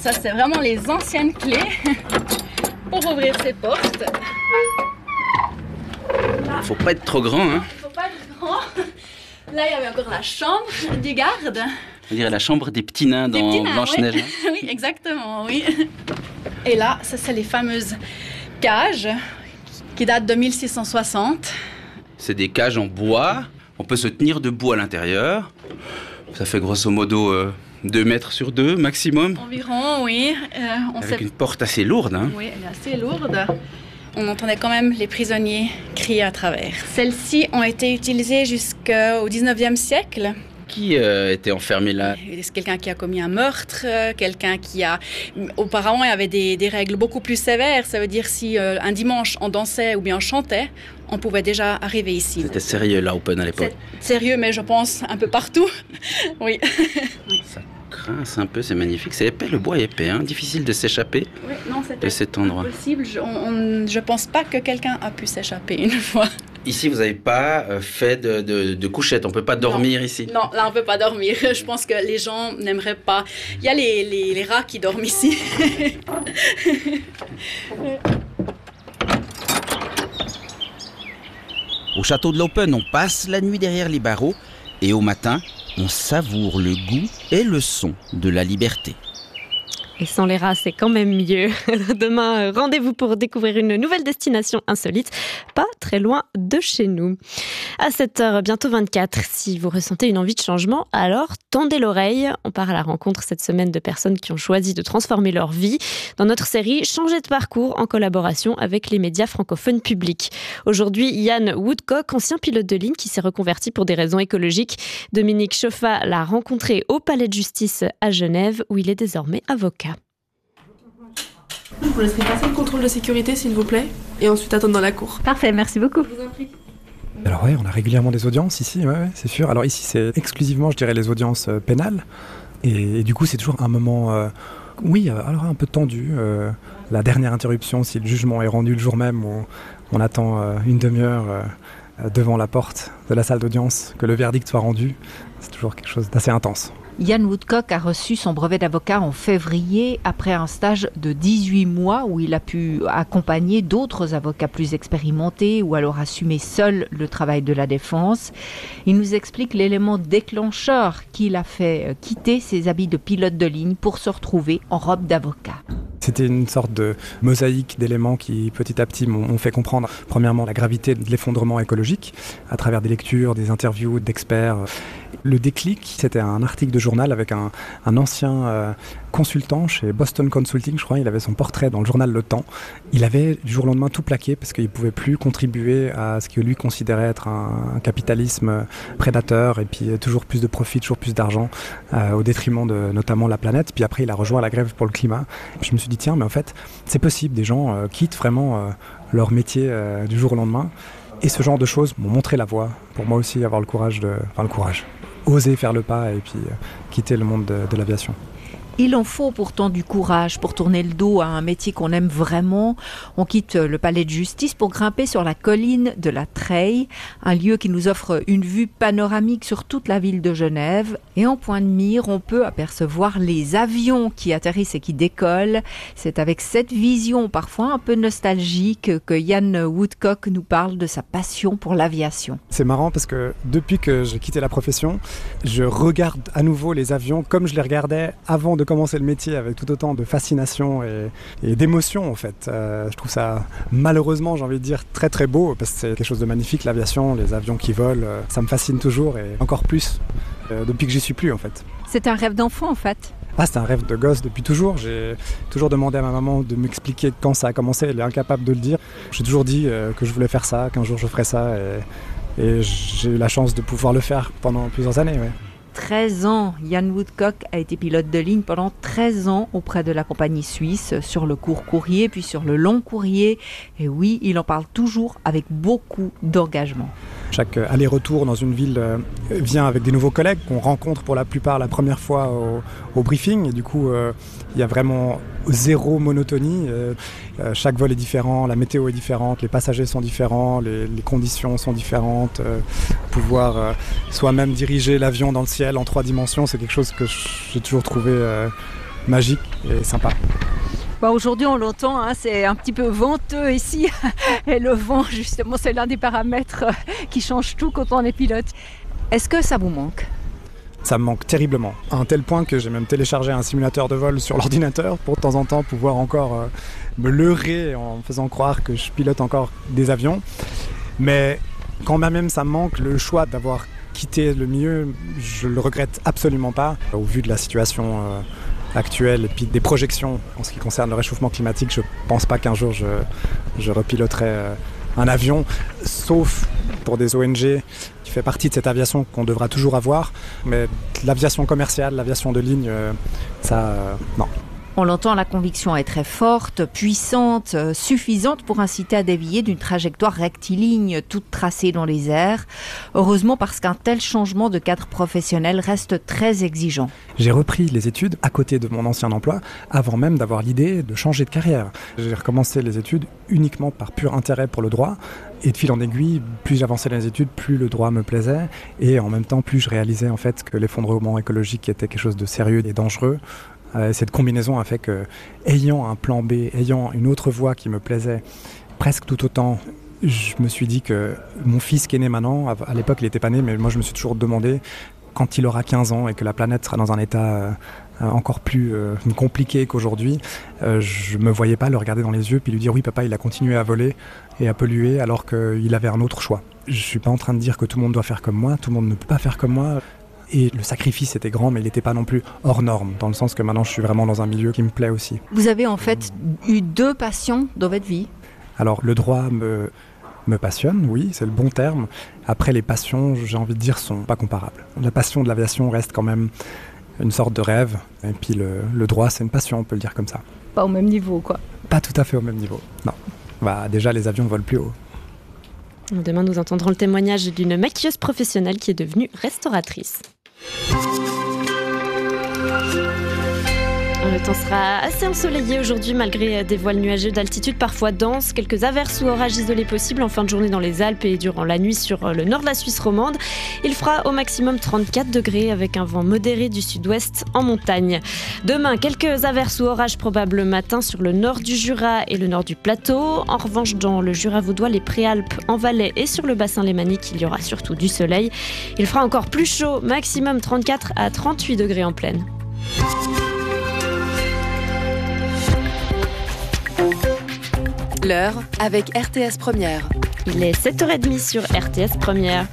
Ça, c'est vraiment les anciennes clés pour ouvrir ces portes. Il faut pas être trop grand, hein. Il faut pas être grand. Là, il y avait encore la chambre du garde. On dirait la chambre des petits nains dans Blanche-Neige. Oui. Hein. Oui, exactement, oui. Et là, ça, c'est les fameuses cages qui datent de 1660. C'est des cages en bois. On peut se tenir debout à l'intérieur. Ça fait grosso modo 2 mètres sur 2 maximum. Environ, oui. Avec une porte assez lourde. Hein. Oui, elle est assez lourde. On entendait quand même les prisonniers crier à travers. Celles-ci ont été utilisées jusqu'au 19e siècle. Qui était enfermé là? C'est quelqu'un qui a commis un meurtre, quelqu'un qui a... Auparavant, il y avait des règles beaucoup plus sévères. Ça veut dire si un dimanche on dansait ou bien on chantait, on pouvait déjà arriver ici. C'était sérieux là, Open, à l'époque? C'est sérieux, mais je pense un peu partout. Oui. Ça grince un peu, c'est magnifique. C'est épais, le bois est épais, hein. Difficile de s'échapper de cet endroit. Impossible. Je pense pas que quelqu'un a pu s'échapper une fois. Ici, vous n'avez pas fait de couchette, on ne peut pas dormir ici? Non, là, on ne peut pas dormir. Je pense que les gens n'aimeraient pas. Il y a les rats qui dorment ici. Au château de l'Open, on passe la nuit derrière les barreaux et au matin, on savoure le goût et le son de la liberté. Et sans les rats, c'est quand même mieux. Demain, rendez-vous pour découvrir une nouvelle destination insolite, pas très loin de chez nous. À 7h, bientôt 24, si vous ressentez une envie de changement, alors tendez l'oreille. On part à la rencontre cette semaine de personnes qui ont choisi de transformer leur vie. Dans notre série Changer de parcours, en collaboration avec les médias francophones publics. Aujourd'hui, Yann Woodcock, ancien pilote de ligne qui s'est reconverti pour des raisons écologiques. Dominique Chauffat l'a rencontré au Palais de Justice à Genève, où il est désormais avocat. Je vous laisserai passer le contrôle de sécurité, s'il vous plaît, et ensuite attendre dans la cour. Parfait, merci beaucoup. Je vous en prie. Alors oui, on a régulièrement des audiences ici, ouais, c'est sûr. Alors ici, c'est exclusivement, je dirais, les audiences pénales. Et du coup, c'est toujours un moment, alors un peu tendu. La dernière interruption, si le jugement est rendu le jour même, où on attend une demi-heure devant la porte de la salle d'audience, que le verdict soit rendu, c'est toujours quelque chose d'assez intense. Yann Woodcock a reçu son brevet d'avocat en février après un stage de 18 mois où il a pu accompagner d'autres avocats plus expérimentés ou alors assumer seul le travail de la défense. Il nous explique l'élément déclencheur qui l'a fait quitter ses habits de pilote de ligne pour se retrouver en robe d'avocat. C'était une sorte de mosaïque d'éléments qui, petit à petit, m'ont fait comprendre, premièrement, la gravité de l'effondrement écologique, à travers des lectures, des interviews d'experts. Le déclic, c'était un article de journal avec un ancien consultant chez Boston Consulting, je crois. Il avait son portrait dans le journal Le Temps. Il avait, du jour au lendemain, tout plaqué parce qu'il ne pouvait plus contribuer à ce que lui considérait être un capitalisme prédateur et puis toujours plus de profit, toujours plus d'argent, au détriment de notamment la planète. Puis après, il a rejoint la grève pour le climat. Je me suis dit, tiens, mais en fait, c'est possible. Des gens quittent vraiment leur métier du jour au lendemain. Et ce genre de choses m'ont montré la voie. Pour moi aussi, avoir le courage, oser faire le pas et puis quitter le monde de l'aviation. Il en faut pourtant du courage pour tourner le dos à un métier qu'on aime vraiment. On quitte le palais de justice pour grimper sur la colline de la Treille, un lieu qui nous offre une vue panoramique sur toute la ville de Genève. Et en point de mire, on peut apercevoir les avions qui atterrissent et qui décollent. C'est avec cette vision parfois un peu nostalgique que Yann Woodcock nous parle de sa passion pour l'aviation. C'est marrant parce que depuis que j'ai quitté la profession, je regarde à nouveau les avions comme je les regardais avant de commencer le métier, avec tout autant de fascination et d'émotion en fait. Je trouve ça malheureusement, j'ai envie de dire, très très beau parce que c'est quelque chose de magnifique, l'aviation, les avions qui volent, ça me fascine toujours et encore plus depuis que j'y suis plus en fait. C'est un rêve d'enfant en fait. C'est un rêve de gosse depuis toujours. J'ai toujours demandé à ma maman de m'expliquer quand ça a commencé, elle est incapable de le dire. J'ai toujours dit que je voulais faire ça, qu'un jour je ferais ça et j'ai eu la chance de pouvoir le faire pendant plusieurs années. Ouais. 13 ans, Yann Woodcock a été pilote de ligne pendant 13 ans auprès de la compagnie suisse sur le court courrier puis sur le long courrier. Et oui, il en parle toujours avec beaucoup d'engagement. Chaque aller-retour dans une ville vient avec des nouveaux collègues qu'on rencontre pour la plupart la première fois au briefing. Et du coup, il y a vraiment zéro monotonie. Chaque vol est différent, la météo est différente, les passagers sont différents, les conditions sont différentes. Pouvoir soi-même diriger l'avion dans le ciel en 3 dimensions, c'est quelque chose que j'ai toujours trouvé magique et sympa. Aujourd'hui, on l'entend, c'est un petit peu venteux ici. Et le vent, justement, c'est l'un des paramètres qui change tout quand on est pilote. Est-ce que ça vous manque ? Ça me manque terriblement, à un tel point que j'ai même téléchargé un simulateur de vol sur l'ordinateur pour de temps en temps pouvoir encore me leurrer en faisant croire que je pilote encore des avions. Mais quand même ça me manque, le choix d'avoir quitté le milieu, je le regrette absolument pas. Au vu de la situation actuelle et puis des projections en ce qui concerne le réchauffement climatique, je pense pas qu'un jour je repiloterai un avion, sauf pour des ONG qui fait partie de cette aviation qu'on devra toujours avoir. Mais l'aviation commerciale, l'aviation de ligne, non. On l'entend, la conviction est très forte, puissante, suffisante pour inciter à dévier d'une trajectoire rectiligne, toute tracée dans les airs. Heureusement, parce qu'un tel changement de cadre professionnel reste très exigeant. J'ai repris les études à côté de mon ancien emploi, avant même d'avoir l'idée de changer de carrière. J'ai recommencé les études uniquement par pur intérêt pour le droit. Et de fil en aiguille, plus j'avançais dans les études, plus le droit me plaisait. Et en même temps, plus je réalisais en fait que l'effondrement écologique était quelque chose de sérieux et dangereux. Cette combinaison a fait que, ayant un plan B, ayant une autre voie qui me plaisait presque tout autant, je me suis dit que mon fils qui est né maintenant, à l'époque il n'était pas né, mais moi je me suis toujours demandé, quand il aura 15 ans et que la planète sera dans un état encore plus compliqué qu'aujourd'hui, je ne me voyais pas le regarder dans les yeux puis lui dire oui papa, il a continué à voler et à polluer alors qu'il avait un autre choix. Je ne suis pas en train de dire que tout le monde doit faire comme moi, tout le monde ne peut pas faire comme moi. Et le sacrifice était grand, mais il n'était pas non plus hors norme, dans le sens que maintenant je suis vraiment dans un milieu qui me plaît aussi. Vous avez en fait eu 2 passions dans votre vie ? Alors le droit me passionne, oui, c'est le bon terme. Après les passions, j'ai envie de dire, sont pas comparables. La passion de l'aviation reste quand même une sorte de rêve, et puis le droit c'est une passion, on peut le dire comme ça. Pas au même niveau quoi ? Pas tout à fait au même niveau, non. Déjà les avions volent plus haut. Demain nous entendrons le témoignage d'une maquilleuse professionnelle qui est devenue restauratrice. Le temps sera assez ensoleillé aujourd'hui malgré des voiles nuageux d'altitude parfois denses. Quelques averses ou orages isolés possibles en fin de journée dans les Alpes et durant la nuit sur le nord de la Suisse romande. Il fera au maximum 34 degrés avec un vent modéré du sud-ouest en montagne. Demain, quelques averses ou orages probables le matin sur le nord du Jura et le nord du plateau. En revanche, dans le Jura vaudois, les Préalpes, en Valais et sur le bassin lémanique, il y aura surtout du soleil. Il fera encore plus chaud, maximum 34 à 38 degrés en plaine. L'heure avec RTS Première. Il est 7h30 sur RTS Première.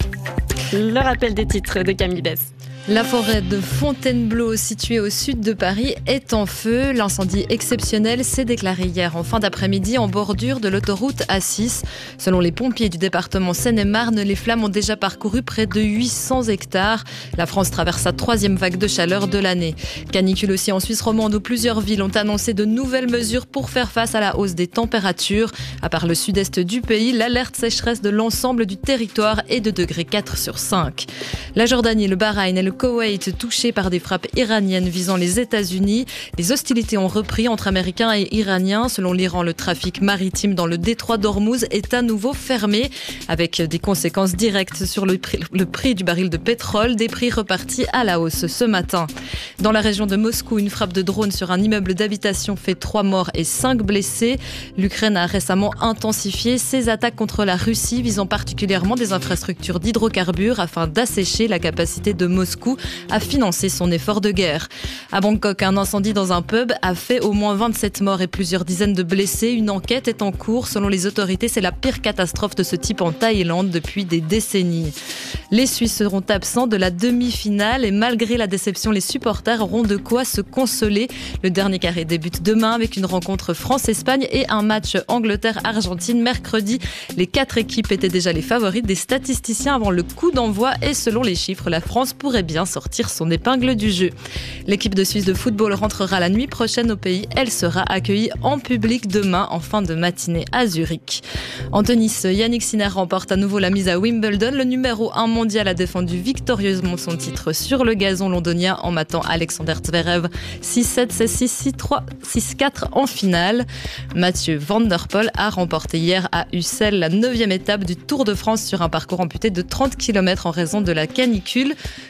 Le rappel des titres de Camille Bess. La forêt de Fontainebleau, située au sud de Paris, est en feu. L'incendie exceptionnel s'est déclaré hier en fin d'après-midi en bordure de l'autoroute A6. Selon les pompiers du département Seine-et-Marne, les flammes ont déjà parcouru près de 800 hectares. La France traverse sa 3e vague de chaleur de l'année. Canicule aussi en Suisse romande où plusieurs villes ont annoncé de nouvelles mesures pour faire face à la hausse des températures. À part le sud-est du pays, l'alerte sécheresse de l'ensemble du territoire est de degré 4 sur 5. La Jordanie, le Bahreïn et le Koweït touchés par des frappes iraniennes visant les États-Unis. Les hostilités ont repris entre Américains et Iraniens. Selon l'Iran, le trafic maritime dans le détroit d'Ormuz est à nouveau fermé, avec des conséquences directes sur le prix du baril de pétrole, des prix repartis à la hausse ce matin. Dans la région de Moscou, une frappe de drone sur un immeuble d'habitation fait 3 morts et 5 blessés. L'Ukraine a récemment intensifié ses attaques contre la Russie, visant particulièrement des infrastructures d'hydrocarbures afin d'assécher la capacité de Moscou à financer son effort de guerre. À Bangkok, un incendie dans un pub a fait au moins 27 morts et plusieurs dizaines de blessés. Une enquête est en cours. Selon les autorités, c'est la pire catastrophe de ce type en Thaïlande depuis des décennies. Les Suisses seront absents de la demi-finale et malgré la déception, les supporters auront de quoi se consoler. Le dernier carré débute demain avec une rencontre France-Espagne et un match Angleterre-Argentine mercredi. Les 4 équipes étaient déjà les favorites des statisticiens avant le coup d'envoi et selon les chiffres, la France pourrait bien sortir son épingle du jeu. L'équipe de Suisse de football rentrera la nuit prochaine au pays. Elle sera accueillie en public demain en fin de matinée à Zurich. En tennis, Yannick Sinner remporte à nouveau la mise à Wimbledon. Le numéro 1 mondial a défendu victorieusement son titre sur le gazon londonien en battant Alexander Zverev 6-7, 6-6, 6-3, 6-4 en finale. Mathieu Van Der Poel a remporté hier à Ussel la 9e étape du Tour de France sur un parcours amputé de 30 km en raison de la canicule.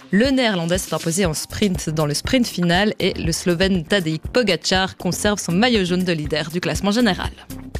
Le Néerlandais s'est imposé en sprint dans le sprint final et le Slovène Tadej Pogačar conserve son maillot jaune de leader du classement général.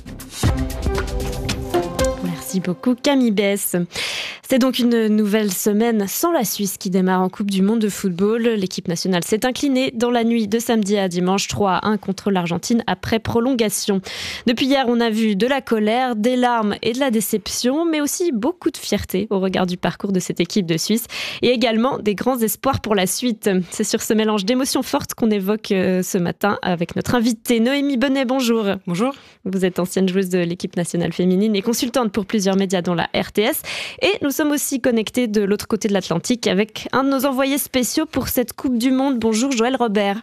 Merci beaucoup Camille Bess. C'est donc une nouvelle semaine sans la Suisse qui démarre en Coupe du Monde de football. L'équipe nationale s'est inclinée dans la nuit de samedi à dimanche 3-1 contre l'Argentine après prolongation. Depuis hier, on a vu de la colère, des larmes et de la déception, mais aussi beaucoup de fierté au regard du parcours de cette équipe de Suisse et également des grands espoirs pour la suite. C'est sur ce mélange d'émotions fortes qu'on évoque ce matin avec notre invitée Noémie Benet. Bonjour. Bonjour. Vous êtes ancienne joueuse de l'équipe nationale féminine et consultante pour plusieurs médias dont la RTS. Et nous sommes aussi connectés de l'autre côté de l'Atlantique avec un de nos envoyés spéciaux pour cette Coupe du Monde. Bonjour Joël Robert.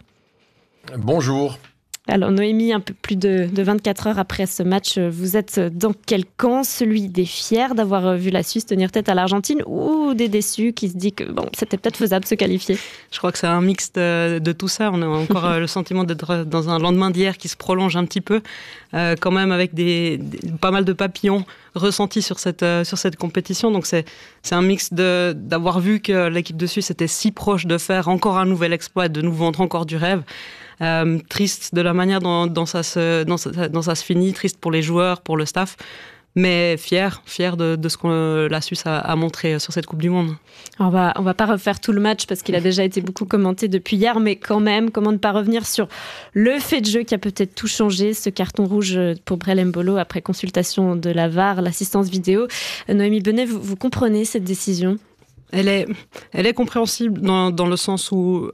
Bonjour. Alors Noémie, un peu plus de 24 heures après ce match, vous êtes dans quel camp? Celui des fiers d'avoir vu la Suisse tenir tête à l'Argentine ou des déçus qui se disent que c'était peut-être faisable de se qualifier? Je crois que c'est un mix de tout ça. On a encore le sentiment d'être dans un lendemain d'hier qui se prolonge un petit peu, quand même avec pas mal de papillons ressentis sur cette compétition. Donc c'est un mix d'avoir vu que l'équipe de Suisse était si proche de faire encore un nouvel exploit, de nous vendre encore du rêve. Triste de la manière dont ça se finit, triste pour les joueurs, pour le staff, mais fier de ce que la Suisse a montré sur cette Coupe du Monde. On va pas refaire tout le match parce qu'il a déjà été beaucoup commenté depuis hier, mais quand même, comment ne pas revenir sur le fait de jeu qui a peut-être tout changé, ce carton rouge pour Brel Embolo après consultation de la VAR, l'assistance vidéo. Noémie Benet, vous comprenez cette décision ? Elle est compréhensible dans le sens où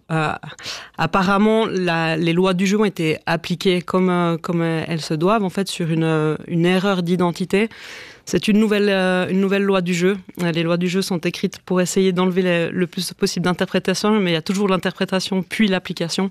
apparemment les lois du jeu ont été appliquées comme elles se doivent en fait sur une erreur d'identité. C'est une nouvelle loi du jeu. Les lois du jeu sont écrites pour essayer d'enlever le plus possible d'interprétation, mais il y a toujours l'interprétation puis l'application.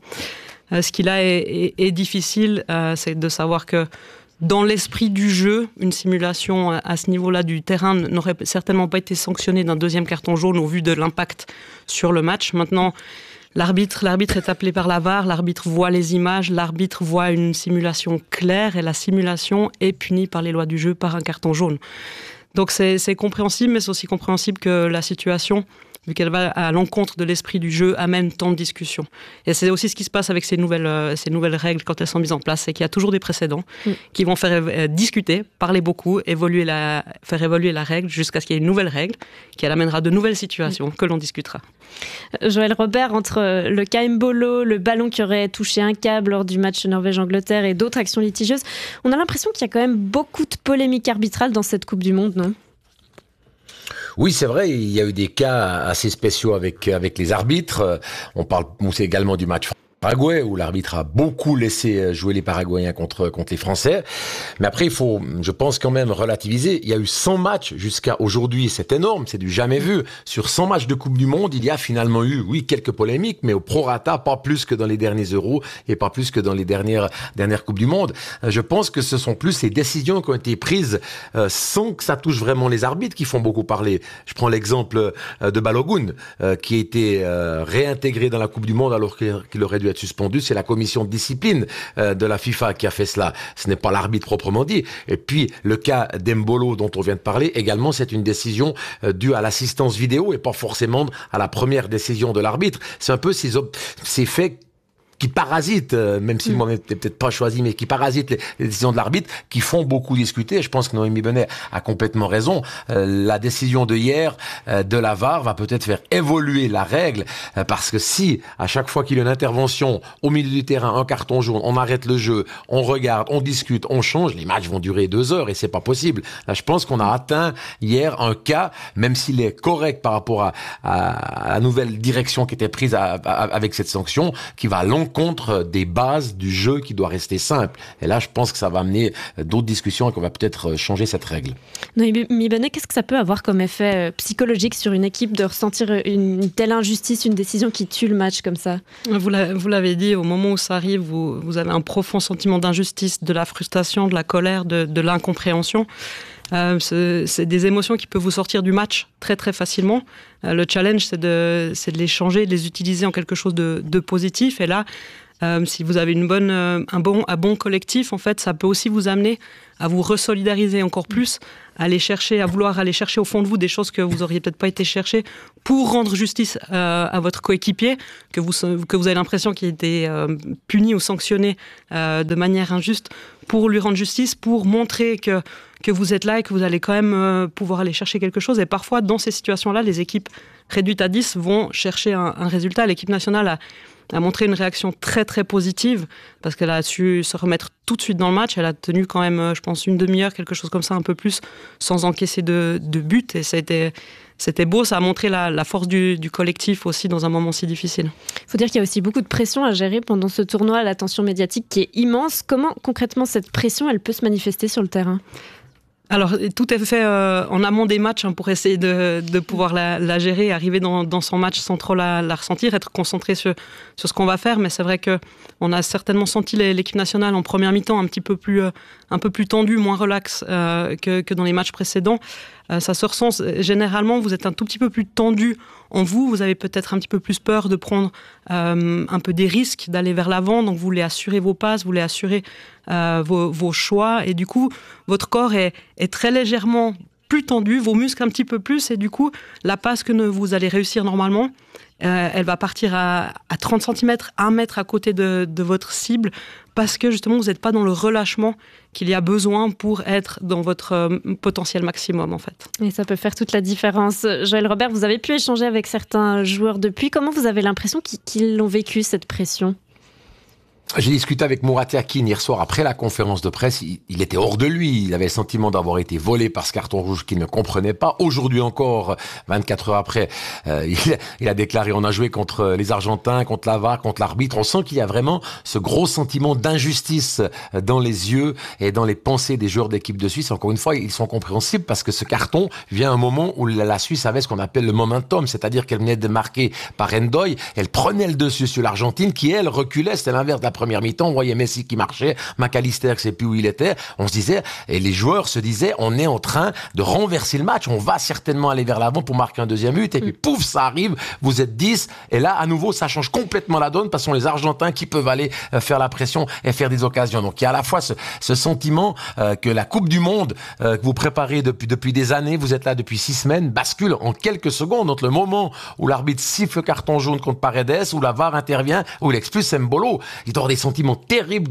Ce qui là est difficile, c'est de savoir que dans l'esprit du jeu, une simulation à ce niveau-là du terrain n'aurait certainement pas été sanctionnée d'un deuxième carton jaune au vu de l'impact sur le match. Maintenant, l'arbitre est appelé par la VAR, l'arbitre voit les images, l'arbitre voit une simulation claire et la simulation est punie par les lois du jeu par un carton jaune. Donc c'est compréhensible, mais c'est aussi compréhensible que la situation, vu qu'elle va à l'encontre de l'esprit du jeu, amène tant de discussions. Et c'est aussi ce qui se passe avec ces nouvelles règles quand elles sont mises en place, c'est qu'il y a toujours des précédents qui vont faire discuter, parler beaucoup, faire évoluer la règle jusqu'à ce qu'il y ait une nouvelle règle qui amènera de nouvelles situations que l'on discutera. Joël Robert, entre le cas Embolo, le ballon qui aurait touché un câble lors du match Norvège-Angleterre et d'autres actions litigieuses, on a l'impression qu'il y a quand même beaucoup de polémiques arbitrales dans cette Coupe du Monde, non ? Oui, c'est vrai, il y a eu des cas assez spéciaux avec les arbitres. On parle également du match Paraguay, où l'arbitre a beaucoup laissé jouer les Paraguayens contre les Français. Mais après, il faut, je pense, quand même relativiser. Il y a eu 100 matchs jusqu'à aujourd'hui. C'est énorme, c'est du jamais vu. Sur 100 matchs de Coupe du Monde, il y a finalement eu, oui, quelques polémiques, mais au prorata, pas plus que dans les derniers Euros et pas plus que dans les dernières Coupes du Monde. Je pense que ce sont plus les décisions qui ont été prises sans que ça touche vraiment les arbitres qui font beaucoup parler. Je prends l'exemple de Balogun, qui a été réintégré dans la Coupe du Monde alors qu'il aurait dû être suspendu. C'est la commission de discipline de la FIFA qui a fait cela. Ce n'est pas l'arbitre proprement dit. Et puis, le cas d'Embolo dont on vient de parler, également, c'est une décision due à l'assistance vidéo et pas forcément à la première décision de l'arbitre. C'est un peu ces faits qui parasitent, même si moi-même n'ai peut-être pas choisi, mais qui parasitent les décisions de l'arbitre, qui font beaucoup discuter. Je pense que Noémie Benet a complètement raison. La décision de hier de la VAR va peut-être faire évoluer la règle, parce que si, à chaque fois qu'il y a une intervention au milieu du terrain, un carton jaune, on arrête le jeu, on regarde, on discute, on change, les matchs vont durer 2 heures et c'est pas possible. Là, je pense qu'on a atteint hier un cas, même s'il est correct par rapport à la nouvelle direction qui était prise avec cette sanction, qui va à l'encontre des bases du jeu qui doit rester simple. Et là, je pense que ça va amener d'autres discussions et qu'on va peut-être changer cette règle. Noémie Benet, qu'est-ce que ça peut avoir comme effet psychologique sur une équipe de ressentir une telle injustice, une décision qui tue le match comme ça ? Vous l'avez dit, au moment où ça arrive, vous avez un profond sentiment d'injustice, de la frustration, de la colère, de l'incompréhension. C'est des émotions qui peuvent vous sortir du match très très facilement. Le challenge, c'est de les changer, de les utiliser en quelque chose de positif. Et là, si vous avez un bon collectif, en fait, ça peut aussi vous amener à vous resolidariser encore plus, à vouloir aller chercher au fond de vous des choses que vous auriez peut-être pas été chercher pour rendre justice à votre coéquipier, que vous avez l'impression qu'il a été puni ou sanctionné de manière injuste, pour lui rendre justice, pour montrer que vous êtes là et que vous allez quand même pouvoir aller chercher quelque chose. Et parfois, dans ces situations-là, les équipes réduites à 10 vont chercher un résultat. L'équipe nationale a montré une réaction très très positive parce qu'elle a su se remettre tout de suite dans le match. Elle a tenu quand même, je pense, une demi-heure, quelque chose comme ça, un peu plus, sans encaisser de but. Et c'était beau, ça a montré la force du collectif aussi dans un moment si difficile. Il faut dire qu'il y a aussi beaucoup de pression à gérer pendant ce tournoi, la tension médiatique qui est immense. Comment concrètement cette pression, elle peut se manifester sur le terrain ? Alors, tout est fait en amont des matchs pour essayer de pouvoir la gérer, arriver dans son match sans trop la ressentir, être concentré sur ce qu'on va faire. Mais c'est vrai qu'on a certainement senti l'équipe nationale en première mi-temps un peu plus tendue, moins relax que dans les matchs précédents. Ça se ressent. Généralement, vous êtes un tout petit peu plus tendu en vous. Vous avez peut-être un petit peu plus peur de prendre un peu des risques, d'aller vers l'avant. Donc, vous voulez assurer vos passes, vous voulez assurer vos choix. Et du coup, votre corps est très légèrement plus tendu, vos muscles un petit peu plus. Et du coup, la passe que vous allez réussir normalement, elle va partir à 30 cm, 1 mètre à côté de votre cible, parce que justement, vous n'êtes pas dans le relâchement qu'il y a besoin pour être dans votre potentiel maximum, en fait. Et ça peut faire toute la différence. Joël Robert, vous avez pu échanger avec certains joueurs depuis. Comment vous avez l'impression qu'ils l'ont vécu, cette pression ? J'ai discuté avec Murat Yakin hier soir après la conférence de presse. Il était hors de lui. Il avait le sentiment d'avoir été volé par ce carton rouge qu'il ne comprenait pas. Aujourd'hui encore, 24 heures après, il a déclaré: on a joué contre les Argentins, contre la VAR, contre l'arbitre. On sent qu'il y a vraiment ce gros sentiment d'injustice dans les yeux et dans les pensées des joueurs d'équipe de Suisse. Encore une fois, ils sont compréhensibles parce que ce carton vient à un moment où la Suisse avait ce qu'on appelle le momentum, c'est-à-dire qu'elle venait de marquer par Endoy. Elle prenait le dessus sur l'Argentine qui, elle, reculait. C'était l'inverse de la première mi-temps, on voyait Messi qui marchait, McAllister, je ne sais plus où il était. On se disait, et les joueurs se disaient, on est en train de renverser le match, on va certainement aller vers l'avant pour marquer un deuxième but, et puis pouf, ça arrive, vous êtes 10, et là, à nouveau, ça change complètement la donne, parce que ce sont les Argentins qui peuvent aller faire la pression et faire des occasions. Donc il y a à la fois ce sentiment que la Coupe du Monde que vous préparez depuis des années, vous êtes là depuis 6 semaines, bascule en quelques secondes entre le moment où l'arbitre siffle le carton jaune contre Paredes, où la VAR intervient, où il expulse Mbolo. Il doit y avoir des sentiments terribles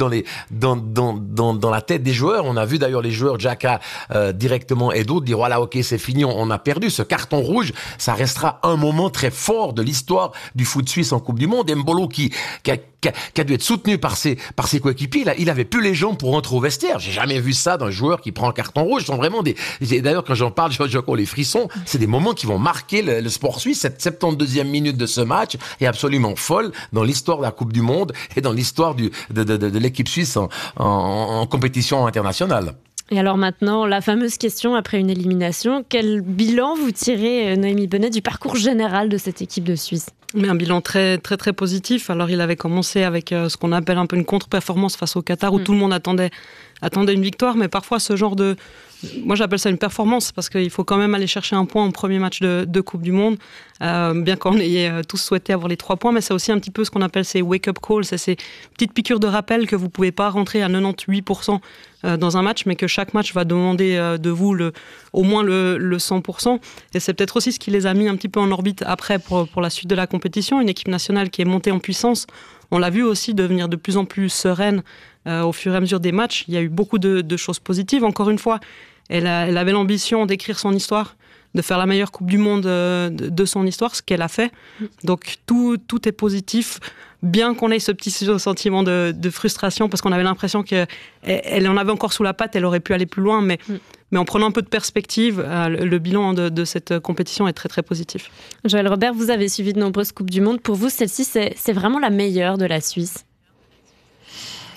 dans la tête des joueurs. On a vu d'ailleurs les joueurs, Xhaka directement et d'autres, dire voilà, ok, c'est fini, on a perdu. Ce carton rouge, ça restera un moment très fort de l'histoire du foot suisse en Coupe du Monde. Mbolo qui a dû être soutenu par ses coéquipiers, il avait plus les jambes pour rentrer au vestiaire. J'ai jamais vu ça d'un joueur qui prend un carton rouge. Ce sont vraiment d'ailleurs, quand j'en parle, j'ai encore les frissons. C'est des moments qui vont marquer le sport suisse. Cette 72e minute de ce match est absolument folle dans l'histoire de la Coupe du Monde et dans l'histoire de l'équipe suisse en compétition internationale. Et alors maintenant, la fameuse question après une élimination, quel bilan vous tirez, Noémie Bonnet, du parcours général de cette équipe de Suisse ? Mais un bilan très très très positif. Alors il avait commencé avec ce qu'on appelle un peu une contre-performance face au Qatar, où tout le monde attendait une victoire, mais parfois ce genre de... Moi j'appelle ça une performance, parce qu'il faut quand même aller chercher un point au premier match de Coupe du Monde, bien qu'on ait tous souhaité avoir les 3 points, mais c'est aussi un petit peu ce qu'on appelle ces wake-up calls, c'est ces petites piqûres de rappel que vous ne pouvez pas rentrer à 98% dans un match, mais que chaque match va demander de vous au moins le 100%. Et c'est peut-être aussi ce qui les a mis un petit peu en orbite après pour la suite de la compétition. Une équipe nationale qui est montée en puissance, on l'a vu aussi devenir de plus en plus sereine au fur et à mesure des matchs. Il y a eu beaucoup de choses positives. Encore une fois, elle avait l'ambition d'écrire son histoire, de faire la meilleure Coupe du Monde de son histoire, ce qu'elle a fait. Donc tout est positif, bien qu'on ait ce petit sentiment de frustration, parce qu'on avait l'impression qu'elle en avait encore sous la patte, elle aurait pu aller plus loin, mais en prenant un peu de perspective, le bilan de cette compétition est très très positif. Joël Robert, vous avez suivi de nombreuses Coupes du Monde. Pour vous, celle-ci, c'est vraiment la meilleure de la Suisse ?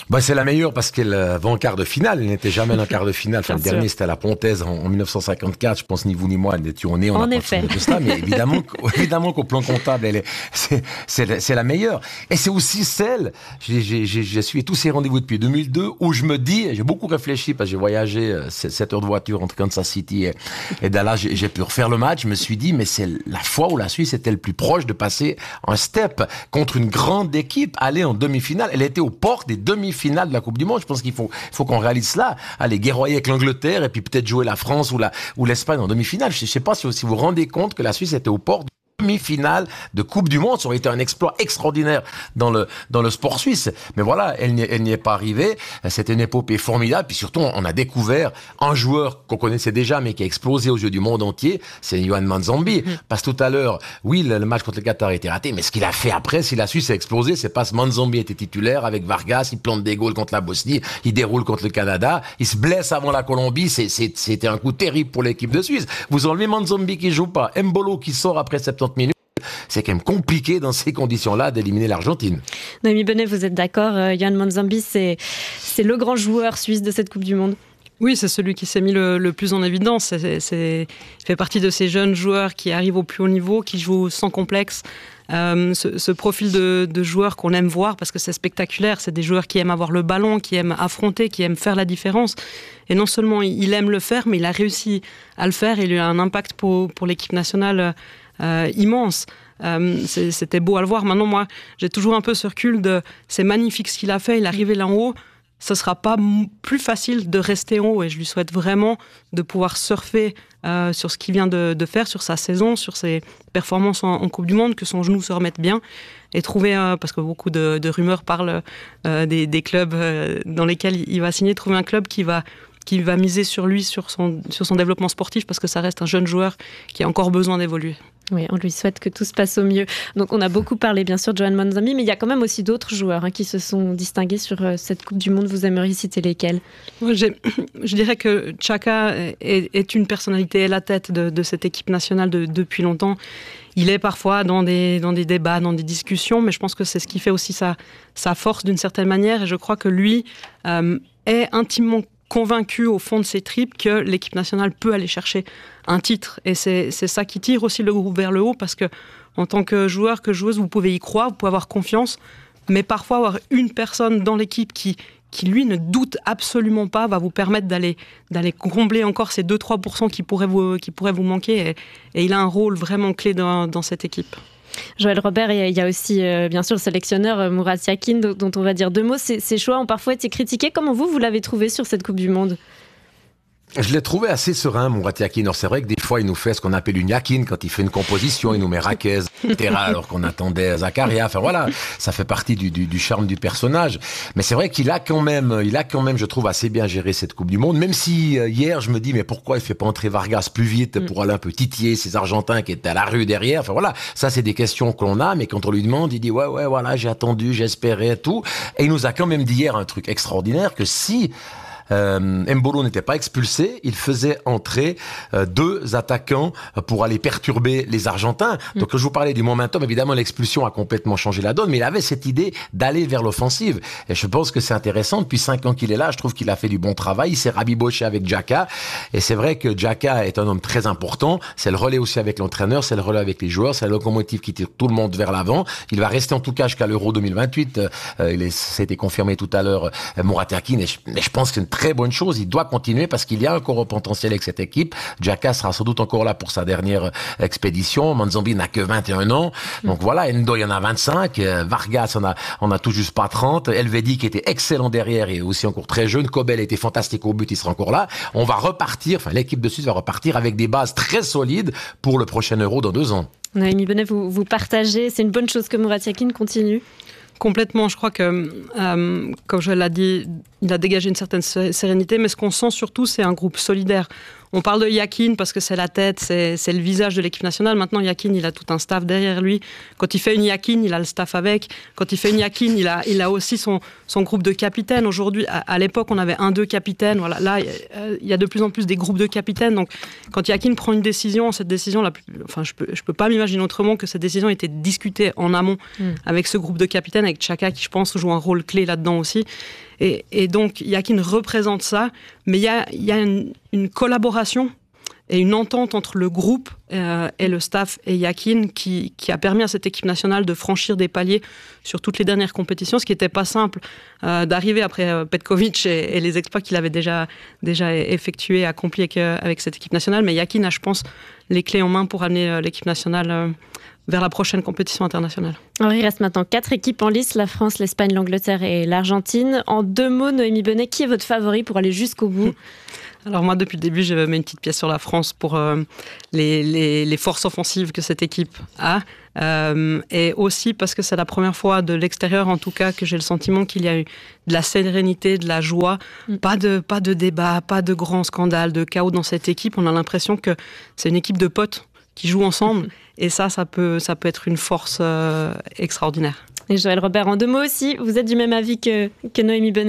C'est la meilleure parce qu'elle va en quart de finale. Elle n'était jamais en quart de finale. Enfin, le dernier, c'était à la Pontaise en 1954. Je pense ni vous ni moi n'étions nés. En effet. De cela, mais évidemment qu'au plan comptable, c'est la meilleure. Et c'est aussi celle, j'ai suivi tous ces rendez-vous depuis 2002 où je me dis, j'ai beaucoup réfléchi parce que j'ai voyagé 7 heures de voiture entre Kansas City et Dallas. J'ai pu refaire le match. Je me suis dit, mais c'est la fois où la Suisse était le plus proche de passer un step contre une grande équipe, aller en demi-finale. Elle était aux portes des demi-finales de la Coupe du Monde. Je pense qu'il faut qu'on réalise cela. Aller guerroyer avec l'Angleterre et puis peut-être jouer la France ou l'Espagne en demi-finale. Je ne sais pas si vous vous rendez compte que la Suisse était aux portes demi-finale de Coupe du Monde. Ça aurait été un exploit extraordinaire dans le sport suisse. Mais voilà, elle n'y est pas arrivée. C'était une épopée formidable. Puis surtout, on a découvert un joueur qu'on connaissait déjà, mais qui a explosé aux yeux du monde entier. C'est Yohan Manzambi. Parce que tout à l'heure, oui, le match contre le Qatar a été raté, mais ce qu'il a fait après, si la Suisse a explosé, c'est parce que Manzambi était titulaire avec Vargas. Il plante des goals contre la Bosnie. Il déroule contre le Canada. Il se blesse avant la Colombie. C'était un coup terrible pour l'équipe de Suisse. Vous enlevez Manzambi qui joue pas, Mbolo qui sort après 70 minutes. C'est quand même compliqué dans ces conditions-là d'éliminer l'Argentine. Noémie Bonnet, vous êtes d'accord, Yohan Manzambi, c'est le grand joueur suisse de cette Coupe du Monde? Oui, c'est celui qui s'est mis le plus en évidence. Il fait partie de ces jeunes joueurs qui arrivent au plus haut niveau, qui jouent sans complexe. Ce profil de joueurs qu'on aime voir parce que c'est spectaculaire. C'est des joueurs qui aiment avoir le ballon, qui aiment affronter, qui aiment faire la différence. Et non seulement il aime le faire, mais il a réussi à le faire et il a un impact pour l'équipe nationale immense. C'était beau à le voir. Maintenant, moi, j'ai toujours un peu ce recul de c'est magnifique ce qu'il a fait, il est arrivé là en haut. Ce ne sera pas plus facile de rester en haut et je lui souhaite vraiment de pouvoir surfer sur ce qu'il vient de faire, sur sa saison, sur ses performances en Coupe du Monde, que son genou se remette bien et trouver, parce que beaucoup de rumeurs parlent des clubs dans lesquels il va signer, trouver un club qui va miser sur lui, sur son développement sportif, parce que ça reste un jeune joueur qui a encore besoin d'évoluer. Oui, on lui souhaite que tout se passe au mieux. Donc on a beaucoup parlé bien sûr de Yohan Manzambi, mais il y a quand même aussi d'autres joueurs qui se sont distingués sur cette Coupe du Monde. Vous aimeriez citer lesquels? Moi, je dirais que Xhaka est une personnalité à la tête de cette équipe nationale depuis longtemps. Il est parfois dans des débats, dans des discussions, mais je pense que c'est ce qui fait aussi sa force d'une certaine manière. Et je crois que lui est intimement convaincu au fond de ses tripes que l'équipe nationale peut aller chercher un titre. Et c'est ça qui tire aussi le groupe vers le haut, parce que en tant que joueur, que joueuse, vous pouvez y croire, vous pouvez avoir confiance, mais parfois avoir une personne dans l'équipe qui lui ne doute absolument pas, va vous permettre d'aller combler encore ces 2-3% qui pourraient vous manquer. Et il a un rôle vraiment clé dans cette équipe. Joël Robert, il y a aussi bien sûr le sélectionneur Murat Yakin dont on va dire deux mots. Ces choix ont parfois été critiqués. Comment vous l'avez trouvé sur cette Coupe du Monde? Je l'ai trouvé assez serein, Murat Yakin. Alors c'est vrai que des fois, il nous fait ce qu'on appelle une Yakin. Quand il fait une composition, il nous met Raquez, etc. alors qu'on attendait Zakaria. Enfin voilà, ça fait partie du charme du personnage. Mais c'est vrai qu'il a quand même, je trouve, assez bien géré cette Coupe du Monde. Même si hier, je me dis, mais pourquoi il fait pas entrer Vargas plus vite pour aller un peu titiller ces Argentins qui étaient à la rue derrière. Enfin voilà, ça c'est des questions que l'on a. Mais quand on lui demande, il dit, ouais, voilà, j'ai attendu, j'espérais, tout. Et il nous a quand même dit hier un truc extraordinaire, que si Mbolo n'était pas expulsé, il faisait entrer deux attaquants pour aller perturber les Argentins. Donc je vous parlais du momentum, évidemment l'expulsion a complètement changé la donne, mais il avait cette idée d'aller vers l'offensive. Et je pense que c'est intéressant, depuis 5 ans qu'il est là, je trouve qu'il a fait du bon travail, il s'est rabiboché avec Xhaka, et c'est vrai que Xhaka est un homme très important, c'est le relais aussi avec l'entraîneur, c'est le relais avec les joueurs, c'est la locomotive qui tire tout le monde vers l'avant. Il va rester en tout cas jusqu'à l'Euro 2028, ça a été confirmé tout à l'heure, Murat Yakin, et je pense que c'est une très bonne chose, il doit continuer parce qu'il y a encore un potentiel avec cette équipe. Xhaka sera sans doute encore là pour sa dernière expédition. Manzambi n'a que 21 ans. Donc voilà, Endo, il y en a 25. Vargas, on a tout juste pas 30. Elvedi, qui était excellent derrière et aussi encore très jeune. Kobel était fantastique au but, il sera encore là. On va repartir, l'équipe de Suisse va repartir avec des bases très solides pour le prochain Euro dans 2 ans. Noémie Bonnet, vous partagez, c'est une bonne chose que Murat Yakin continue? Complètement, je crois que, comme je l'ai dit, il a dégagé une certaine sérénité, mais ce qu'on sent surtout, c'est un groupe solidaire. On parle de Yakin parce que c'est la tête, c'est le visage de l'équipe nationale. Maintenant, Yakin, il a tout un staff derrière lui. Quand il fait une Yakin, il a le staff avec. Quand il fait une Yakin, il a aussi son groupe de capitaines. Aujourd'hui, à l'époque, on avait 1-2 capitaines. Voilà. Là, il y a de plus en plus des groupes de capitaines. Donc, quand Yakin prend une décision, cette décision, je peux pas m'imaginer autrement que cette décision était discutée en amont avec ce groupe de capitaines, avec Xhaka qui, je pense, joue un rôle clé là-dedans aussi. Et donc, Yakin représente ça, mais il y a une collaboration et une entente entre le groupe et le staff et Yakin qui a permis à cette équipe nationale de franchir des paliers sur toutes les dernières compétitions, ce qui n'était pas simple d'arriver après Petkovic et les exploits qu'il avait déjà effectués, accomplis avec cette équipe nationale. Mais Yakin a, je pense, les clés en main pour amener l'équipe nationale vers la prochaine compétition internationale. Alors, il reste maintenant 4 équipes en lice, la France, l'Espagne, l'Angleterre et l'Argentine. En 2 mots, Noémie Bonnet, qui est votre favori pour aller jusqu'au bout ? Alors moi, depuis le début, je mets une petite pièce sur la France pour les forces offensives que cette équipe a. Et aussi parce que c'est la première fois de l'extérieur, en tout cas, que j'ai le sentiment qu'il y a eu de la sérénité, de la joie. Pas de débat, pas de grands scandales, de chaos dans cette équipe. On a l'impression que c'est une équipe de potes qui jouent ensemble. Et ça peut être une force extraordinaire. Et Joël Robert, en 2 mots aussi, vous êtes du même avis que Noémie Bonnet ?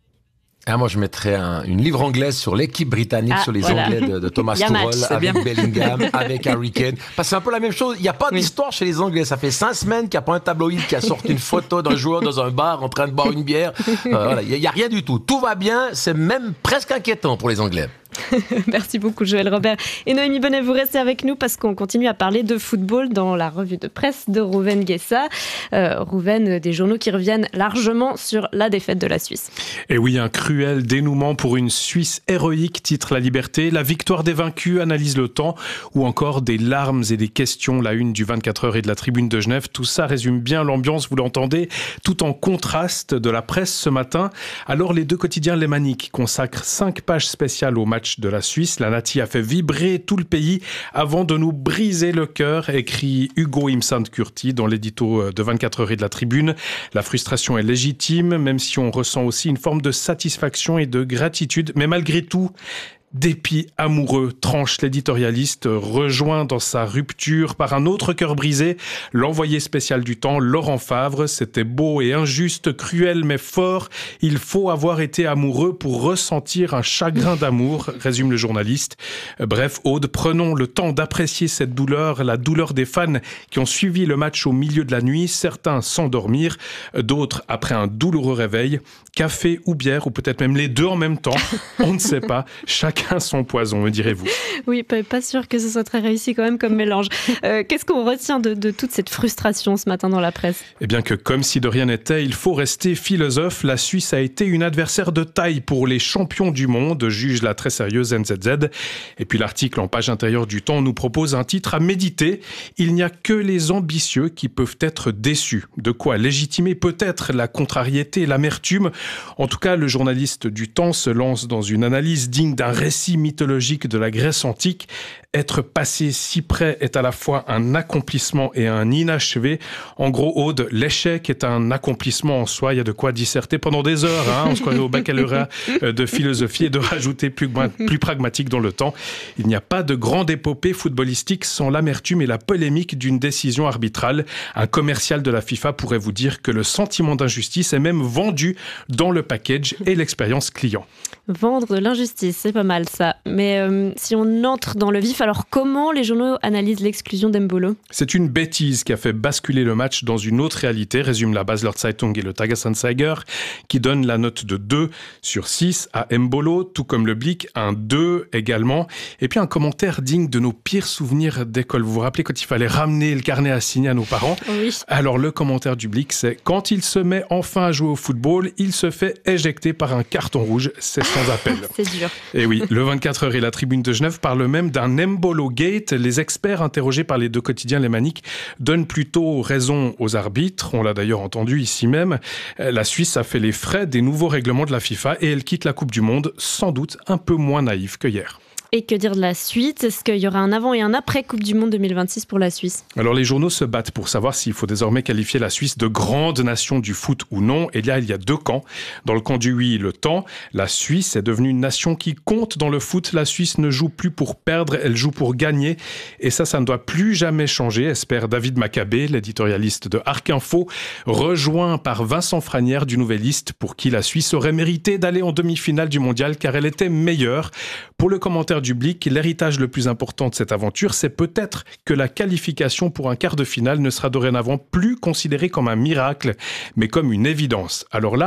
Moi, je mettrais une livre anglaise sur l'équipe britannique, sur les Anglais de Thomas Tuchel, avec Bellingham, avec Harry Kane. Parce que c'est un peu la même chose. Il n'y a pas d'histoire chez les Anglais. Ça fait 5 semaines qu'il n'y a pas un tabloïd qui a sorti une photo d'un joueur dans un bar en train de boire une bière. Il n'y a rien du tout. Tout va bien. C'est même presque inquiétant pour les Anglais. Merci beaucoup Joël Robert. Et Noémie Bonnet, vous restez avec nous parce qu'on continue à parler de football dans la revue de presse de Rouven Guessa. Rouven, des journaux qui reviennent largement sur la défaite de la Suisse. Et oui, un cruel dénouement pour une Suisse héroïque, titre La Liberté. La victoire des vaincus, analyse Le Temps, ou encore des larmes et des questions, la une du 24 heures et de la Tribune de Genève. Tout ça résume bien l'ambiance, vous l'entendez, tout en contraste de la presse ce matin. Alors les 2 quotidiens lémaniques consacrent 5 pages spéciales au match de la Suisse. La Nati a fait vibrer tout le pays avant de nous briser le cœur, écrit Hugo Imsand-Kurti dans l'édito de 24 heures et de la Tribune. La frustration est légitime, même si on ressent aussi une forme de satisfaction et de gratitude. Mais malgré tout, dépit amoureux, tranche l'éditorialiste, rejoint dans sa rupture par un autre cœur brisé, l'envoyé spécial du Temps, Laurent Favre. C'était beau et injuste, cruel mais fort. Il faut avoir été amoureux pour ressentir un chagrin d'amour, résume le journaliste. Bref, Aude, prenons le temps d'apprécier cette douleur, la douleur des fans qui ont suivi le match au milieu de la nuit, certains sans dormir, d'autres après un douloureux réveil. Café ou bière, ou peut-être même les 2 en même temps, on ne sait pas. Chacun son poison, me direz-vous. Oui, pas sûr que ce soit très réussi quand même comme mélange. Qu'est-ce qu'on retient de toute cette frustration ce matin dans la presse ? Eh bien que comme si de rien n'était, il faut rester philosophe. La Suisse a été une adversaire de taille pour les champions du monde, juge la très sérieuse NZZ. Et puis l'article en page intérieure du Temps nous propose un titre à méditer. Il n'y a que les ambitieux qui peuvent être déçus. De quoi légitimer peut-être la contrariété, l'amertume. En tout cas, le journaliste du Temps se lance dans une analyse digne d'un récit mythologique de la Grèce antique. Être passé si près est à la fois un accomplissement et un inachevé. En gros, Aude, l'échec est un accomplissement en soi. Il y a de quoi disserter pendant des heures. On se croirait au baccalauréat de philosophie et de rajouter plus pragmatique dans le temps. Il n'y a pas de grande épopée footballistique sans l'amertume et la polémique d'une décision arbitrale. Un commercial de la FIFA pourrait vous dire que le sentiment d'injustice est même vendu dans le package et l'expérience client. Vendre de l'injustice, c'est pas mal ça. Mais si on entre dans le vif, alors comment les journaux analysent l'exclusion d'Embolo ? C'est une bêtise qui a fait basculer le match dans une autre réalité, résume la Basler Zeitung et le Tagesanzeiger, qui donne la note de 2 sur 6 à Embolo, tout comme le Blick, un 2 également. Et puis un commentaire digne de nos pires souvenirs d'école. Vous vous rappelez quand il fallait ramener le carnet à signer à nos parents ? Oui. Alors le commentaire du Blick, c'est « Quand il se met enfin à jouer au football, il se fait éjecter par un carton rouge. C'est sans appel. » C'est dur. Et oui, le 24 heures et la Tribune de Genève parlent même d'un Embolo Gate. Les experts interrogés par les 2 quotidiens lémaniques donnent plutôt raison aux arbitres. On l'a d'ailleurs entendu ici même. La Suisse a fait les frais des nouveaux règlements de la FIFA et elle quitte la Coupe du Monde, sans doute un peu moins naïve que hier. Et que dire de la suite ? Est-ce qu'il y aura un avant et un après Coupe du Monde 2026 pour la Suisse ? Alors les journaux se battent pour savoir s'il faut désormais qualifier la Suisse de grande nation du foot ou non. Et là, il y a 2 camps. Dans le camp du oui, le temps. La Suisse est devenue une nation qui compte dans le foot. La Suisse ne joue plus pour perdre, elle joue pour gagner. Et ça ne doit plus jamais changer, espère David Maccabé, l'éditorialiste de Arc Info, rejoint par Vincent Franière du Nouvelliste, pour qui la Suisse aurait mérité d'aller en demi-finale du mondial car elle était meilleure. Pour le commentaire du Blick, l'héritage le plus important de cette aventure, c'est peut-être que la qualification pour un quart de finale ne sera dorénavant plus considérée comme un miracle, mais comme une évidence. Alors là,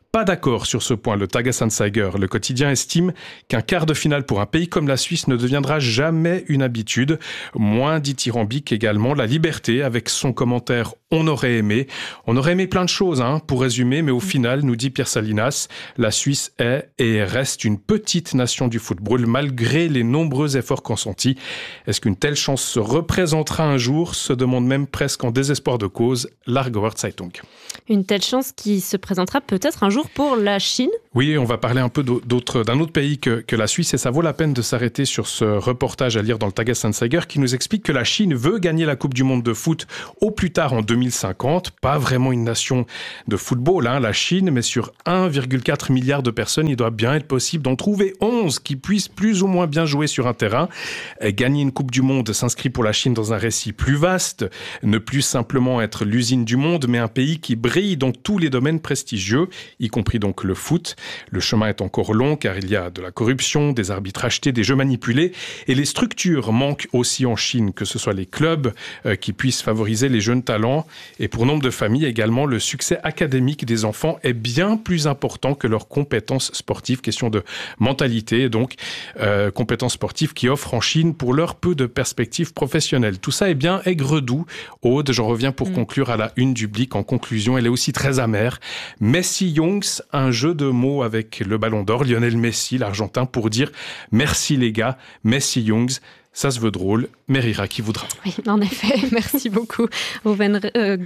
Pas d'accord sur ce point, le Tages-Anzeiger. Le quotidien estime qu'un quart de finale pour un pays comme la Suisse ne deviendra jamais une habitude. Moins dithyrambique également, la Liberté, avec son commentaire « On aurait aimé ». On aurait aimé plein de choses, pour résumer, mais au final, nous dit Pierre Salinas, la Suisse est et reste une petite nation du football, malgré les nombreux efforts consentis. Est-ce qu'une telle chance se représentera un jour, se demande même presque en désespoir de cause l'Argauer Zeitung. Une telle chance qui se présentera peut-être un jour pour la Chine. Oui, on va parler un peu d'un autre pays que la Suisse, et ça vaut la peine de s'arrêter sur ce reportage à lire dans le Tages-Anzeiger qui nous explique que la Chine veut gagner la Coupe du Monde de foot au plus tard en 2050. Pas vraiment une nation de football, la Chine, mais sur 1,4 milliard de personnes, il doit bien être possible d'en trouver 11 qui puissent plus ou moins bien jouer sur un terrain. Gagner une Coupe du Monde s'inscrit pour la Chine dans un récit plus vaste, ne plus simplement être l'usine du monde, mais un pays qui brille dans tous les domaines prestigieux, y compris donc le foot. Le chemin est encore long car il y a de la corruption, des arbitres achetés, des jeux manipulés, et les structures manquent aussi en Chine, que ce soit les clubs qui puissent favoriser les jeunes talents, et pour nombre de familles également, le succès académique des enfants est bien plus important que leurs compétences sportives. Question de mentalité, donc compétences sportives qui offrent en Chine pour l'heure peu de perspectives professionnelles. Tout ça est bien aigre-doux. Aude, j'en reviens pour conclure à la une du Blick. En conclusion, elle est aussi très amère. Messi-Jungs, un jeu de mots avec le Ballon d'Or. Lionel Messi, l'Argentin, pour dire merci les gars, Messi-Jungs. Ça se veut drôle, mais rira qui voudra. Oui, en effet, merci beaucoup Rouven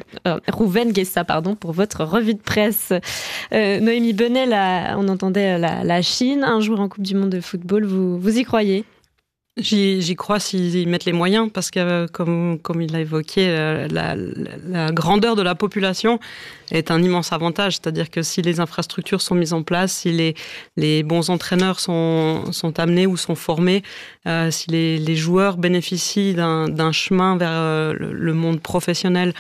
Guessa, pour votre revue de presse. Noémie Benet, on entendait la Chine, un jour en Coupe du Monde de football, vous y croyez ? J'y crois s'ils mettent les moyens, parce que comme il l'a évoqué, la grandeur de la population est un immense avantage. C'est-à-dire que si les infrastructures sont mises en place, si les bons entraîneurs sont amenés ou sont formés, si les joueurs bénéficient d'un chemin vers le monde professionnel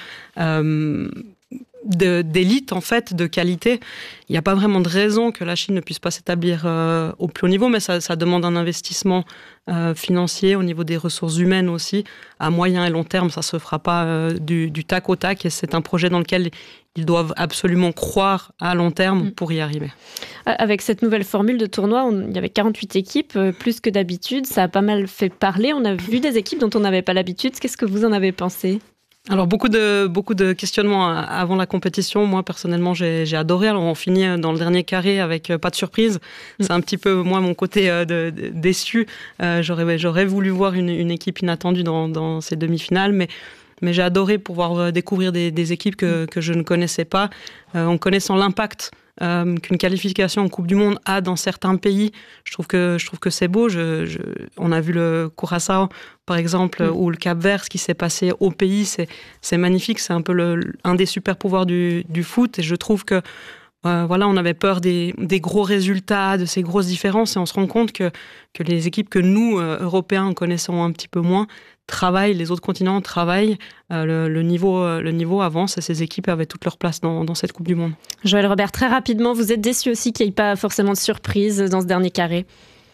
d'élite, en fait, de qualité, il n'y a pas vraiment de raison que la Chine ne puisse pas s'établir au plus haut niveau, mais ça demande un investissement financier au niveau des ressources humaines aussi. À moyen et long terme, ça ne se fera pas du tac au tac, et c'est un projet dans lequel ils doivent absolument croire à long terme pour y arriver. Avec cette nouvelle formule de tournoi, il y avait 48 équipes, plus que d'habitude. Ça a pas mal fait parler. On a vu des équipes dont on n'avait pas l'habitude. Qu'est-ce que vous en avez pensé ? Alors, beaucoup de questionnements avant la compétition. Moi, personnellement, j'ai adoré. Alors, on finit dans le dernier carré avec pas de surprise. C'est un petit peu, moi, mon côté déçu. J'aurais voulu voir une équipe inattendue dans ces demi-finales, mais j'ai adoré pouvoir découvrir des équipes que je ne connaissais pas, en connaissant l'impact qu'une qualification en Coupe du Monde a dans certains pays. Je trouve que c'est beau. On a vu le Curaçao, par exemple, ou le Cap-Vert, ce qui s'est passé au pays. C'est magnifique. C'est un peu un des super pouvoirs du foot. Et je trouve que on avait peur des gros résultats, de ces grosses différences, et on se rend compte que les équipes que nous, Européens, connaissons un petit peu moins, travaillent, les autres continents travaillent, le niveau avance, et ces équipes avaient toute leur place dans cette Coupe du Monde. Joël Robert, très rapidement, vous êtes déçu aussi qu'il n'y ait pas forcément de surprise dans ce dernier carré ?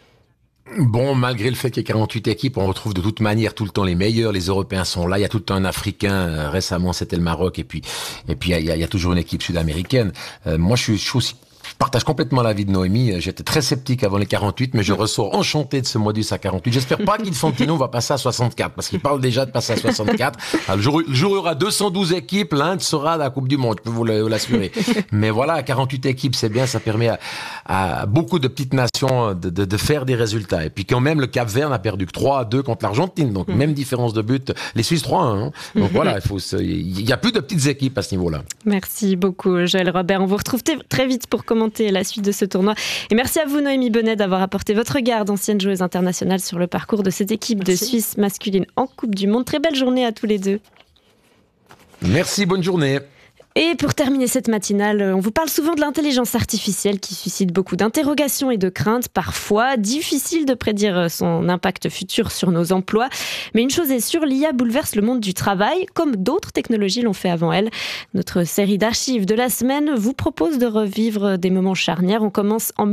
Bon, malgré le fait qu'il y ait 48 équipes, on retrouve de toute manière tout le temps les meilleurs. Les Européens sont là. Il y a tout le temps un Africain. Récemment, c'était le Maroc. Et puis, il y a toujours une équipe sud-américaine. Moi, je partage complètement l'avis de Noémie. J'étais très sceptique avant les 48, mais je ressors enchanté de ce modus à 48. J'espère pas qu'Infantino va passer à 64, parce qu'il parle déjà de passer à 64. Alors, le jour où il y aura 212 équipes, l'Inde sera à la Coupe du Monde, je peux vous l'assurer. Mais voilà, 48 équipes, c'est bien, ça permet à beaucoup de petites nations de faire des résultats. Et puis quand même, le Cap-Vert n'a perdu que 3-2 contre l'Argentine, donc même différence de but. Les Suisses 3-1. Donc voilà, il y a plus de petites équipes à ce niveau-là. Merci beaucoup, Joël Robert. On vous retrouve très vite pour commenter la suite de ce tournoi. Et merci à vous, Noémie Benet, d'avoir apporté votre regard d'ancienne joueuse internationale sur le parcours de cette équipe de Suisse masculine en Coupe du Monde. Très belle journée à tous les deux. Merci, bonne journée. Et pour terminer cette matinale, on vous parle souvent de l'intelligence artificielle qui suscite beaucoup d'interrogations et de craintes. Parfois, difficile de prédire son impact futur sur nos emplois. Mais une chose est sûre, l'IA bouleverse le monde du travail, comme d'autres technologies l'ont fait avant elle. Notre série d'archives de la semaine vous propose de revivre des moments charnières. On commence en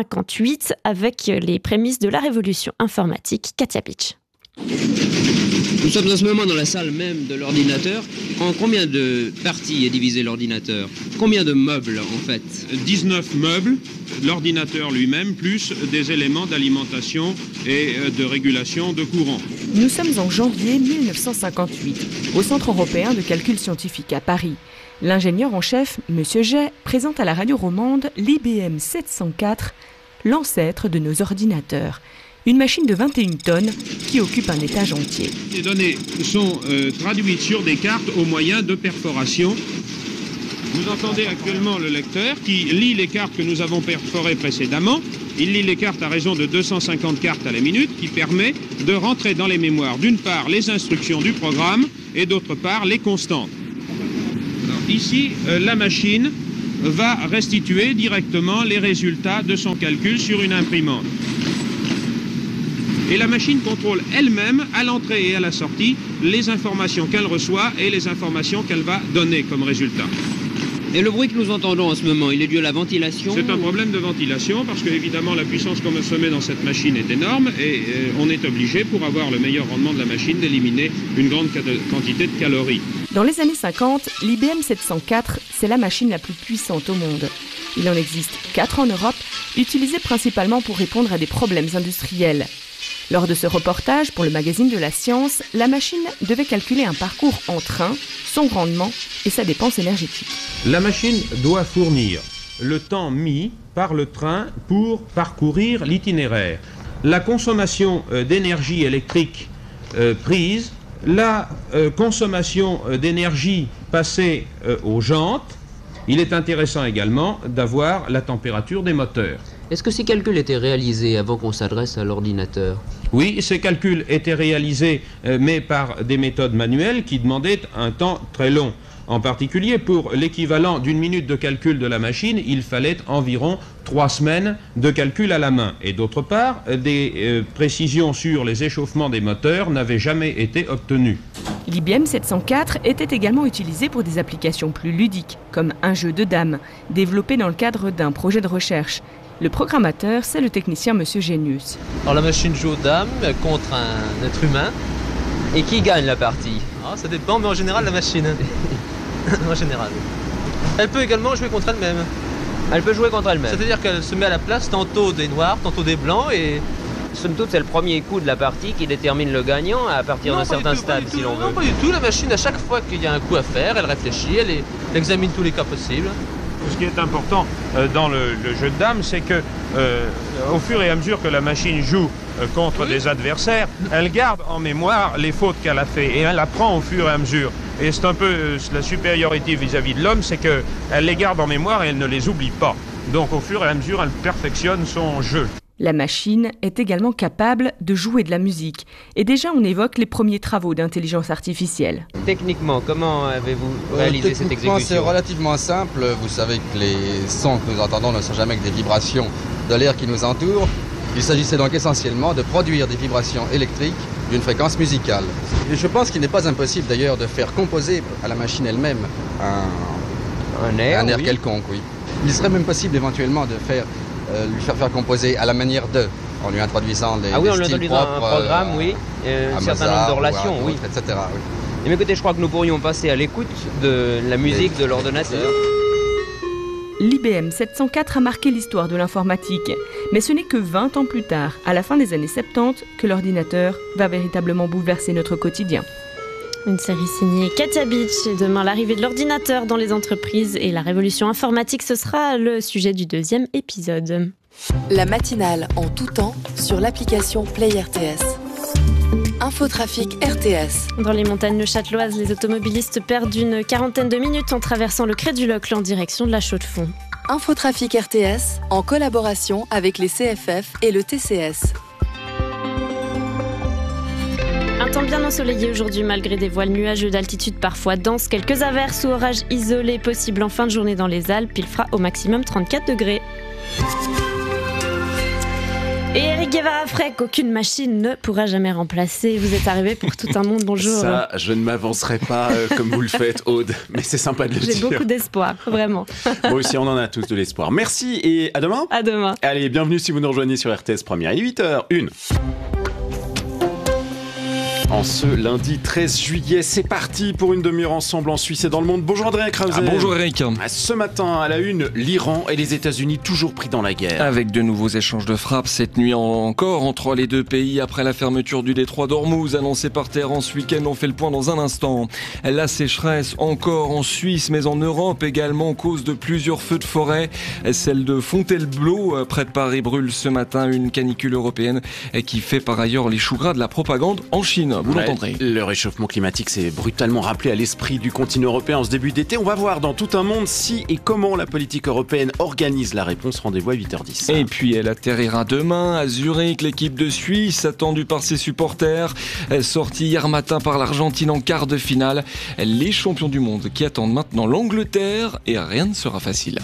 1958 avec les prémices de la révolution informatique. Katia Pitch. Nous sommes en ce moment dans la salle même de l'ordinateur. En combien de parties est divisé l'ordinateur? Combien de meubles en fait? 19 meubles, l'ordinateur lui-même, plus des éléments d'alimentation et de régulation de courant. Nous sommes en janvier 1958, au Centre européen de calcul scientifique à Paris. L'ingénieur en chef, M. Jay, présente à la radio romande l'IBM 704, l'ancêtre de nos ordinateurs. Une machine de 21 tonnes qui occupe un étage entier. Les données sont traduites sur des cartes au moyen de perforation. Vous entendez actuellement le lecteur qui lit les cartes que nous avons perforées précédemment. Il lit les cartes à raison de 250 cartes à la minute, qui permet de rentrer dans les mémoires, d'une part, les instructions du programme et d'autre part, les constantes. Alors, ici, la machine va restituer directement les résultats de son calcul sur une imprimante. Et la machine contrôle elle-même, à l'entrée et à la sortie, les informations qu'elle reçoit et les informations qu'elle va donner comme résultat. Et le bruit que nous entendons en ce moment, il est dû à la ventilation? C'est un problème de ventilation parce que évidemment la puissance qu'on met dans cette machine est énorme et on est obligé, pour avoir le meilleur rendement de la machine, d'éliminer une grande quantité de calories. Dans les années 50, l'IBM 704, c'est la machine la plus puissante au monde. Il en existe 4 en Europe, utilisées principalement pour répondre à des problèmes industriels. Lors de ce reportage pour le magazine de la science, la machine devait calculer un parcours en train, son rendement et sa dépense énergétique. La machine doit fournir le temps mis par le train pour parcourir l'itinéraire, la consommation d'énergie électrique prise, la consommation d'énergie passée aux jantes. Il est intéressant également d'avoir la température des moteurs. Est-ce que ces calculs étaient réalisés avant qu'on s'adresse à l'ordinateur? Oui, ces calculs étaient réalisés, mais par des méthodes manuelles qui demandaient un temps très long. En particulier, pour l'équivalent d'une minute de calcul de la machine, il fallait environ 3 semaines de calcul à la main. Et d'autre part, des précisions sur les échauffements des moteurs n'avaient jamais été obtenues. L'IBM 704 était également utilisé pour des applications plus ludiques, comme un jeu de dames, développé dans le cadre d'un projet de recherche. Le programmateur, c'est le technicien Monsieur Génius. Alors la machine joue aux dames contre un être humain. Et qui gagne la partie? Ça dépend, mais en général la machine. En général. Elle peut également jouer contre elle-même. Elle peut jouer contre elle-même. C'est-à-dire qu'elle se met à la place tantôt des noirs, tantôt des blancs et... Somme toute, c'est le premier coup de la partie qui détermine le gagnant à partir d'un certain stade, si l'on veut. Non, pas du tout. La machine, à chaque fois qu'il y a un coup à faire, elle réfléchit, elle examine tous les cas possibles. Ce qui est important dans le jeu de dames, c'est que au fur et à mesure que la machine joue contre des adversaires, elle garde en mémoire les fautes qu'elle a fait et elle apprend au fur et à mesure. Et c'est un peu la supériorité vis-à-vis de l'homme, c'est qu'elle les garde en mémoire et elle ne les oublie pas. Donc au fur et à mesure, elle perfectionne son jeu. La machine est également capable de jouer de la musique. Et déjà, on évoque les premiers travaux d'intelligence artificielle. Techniquement, comment avez-vous réalisé cette exécution? C'est relativement simple. Vous savez que les sons que nous entendons ne sont jamais que des vibrations de l'air qui nous entoure. Il s'agissait donc essentiellement de produire des vibrations électriques d'une fréquence musicale. Et je pense qu'il n'est pas impossible d'ailleurs de faire composer à la machine elle-même un air oui. Quelconque. Oui. Il serait même possible éventuellement de lui faire composer à la manière de, en lui introduisant des styles propres, un programme, oui, un certain nombre de relations, oui, etc. Oui. Et mais écoutez, je crois que nous pourrions passer à l'écoute de la musique de l'ordinateur. L'IBM 704 a marqué l'histoire de l'informatique, mais ce n'est que 20 ans plus tard, à la fin des années 70, que l'ordinateur va véritablement bouleverser notre quotidien. Une série signée Katia Beach. Et demain, l'arrivée de l'ordinateur dans les entreprises et la révolution informatique, ce sera le sujet du 2e épisode. La matinale en tout temps sur l'application Play RTS. Infotrafic RTS. Dans les montagnes neuchâteloises, les automobilistes perdent une quarantaine de minutes en traversant le Cré du Locle en direction de la Chaux-de-Fonds. Infotrafic RTS en collaboration avec les CFF et le TCS. Un temps bien ensoleillé aujourd'hui malgré des voiles nuageux d'altitude parfois denses. Quelques averses ou orages isolés possibles en fin de journée dans les Alpes. Il fera au maximum 34 degrés. Et Eric Guevara-Frey, qu'aucune machine ne pourra jamais remplacer. Vous êtes arrivé pour tout un monde, bonjour. Ça, je ne m'avancerai pas comme vous le faites, Aude, mais c'est sympa de le dire. J'ai beaucoup d'espoir, vraiment. Moi aussi, on en a tous de l'espoir. Merci et à demain. À demain. Allez, bienvenue si vous nous rejoignez sur RTS Première. Il est 8h01. En ce lundi 13 juillet, c'est parti pour une demi-heure ensemble en Suisse et dans le monde. Bonjour Adrien Krause. Bonjour Eric. Ce matin, à la une, l'Iran et les États-Unis toujours pris dans la guerre. Avec de nouveaux échanges de frappes cette nuit encore entre les deux pays après la fermeture du détroit d'Ormuz annoncée par Téhéran ce week-end. On fait le point dans un instant. La sécheresse encore en Suisse mais en Europe également cause de plusieurs feux de forêt. Celle de Fontainebleau près de Paris brûle ce matin, une canicule européenne qui fait par ailleurs les choux gras de la propagande en Chine. Vous l'entendrez. Le réchauffement climatique s'est brutalement rappelé à l'esprit du continent européen en ce début d'été. On va voir dans tout un monde si et comment la politique européenne organise la réponse. Rendez-vous à 8h10. Et puis elle atterrira demain à Zurich. L'équipe de Suisse, attendue par ses supporters, sortie hier matin par l'Argentine en quart de finale. Les champions du monde qui attendent maintenant l'Angleterre et rien ne sera facile.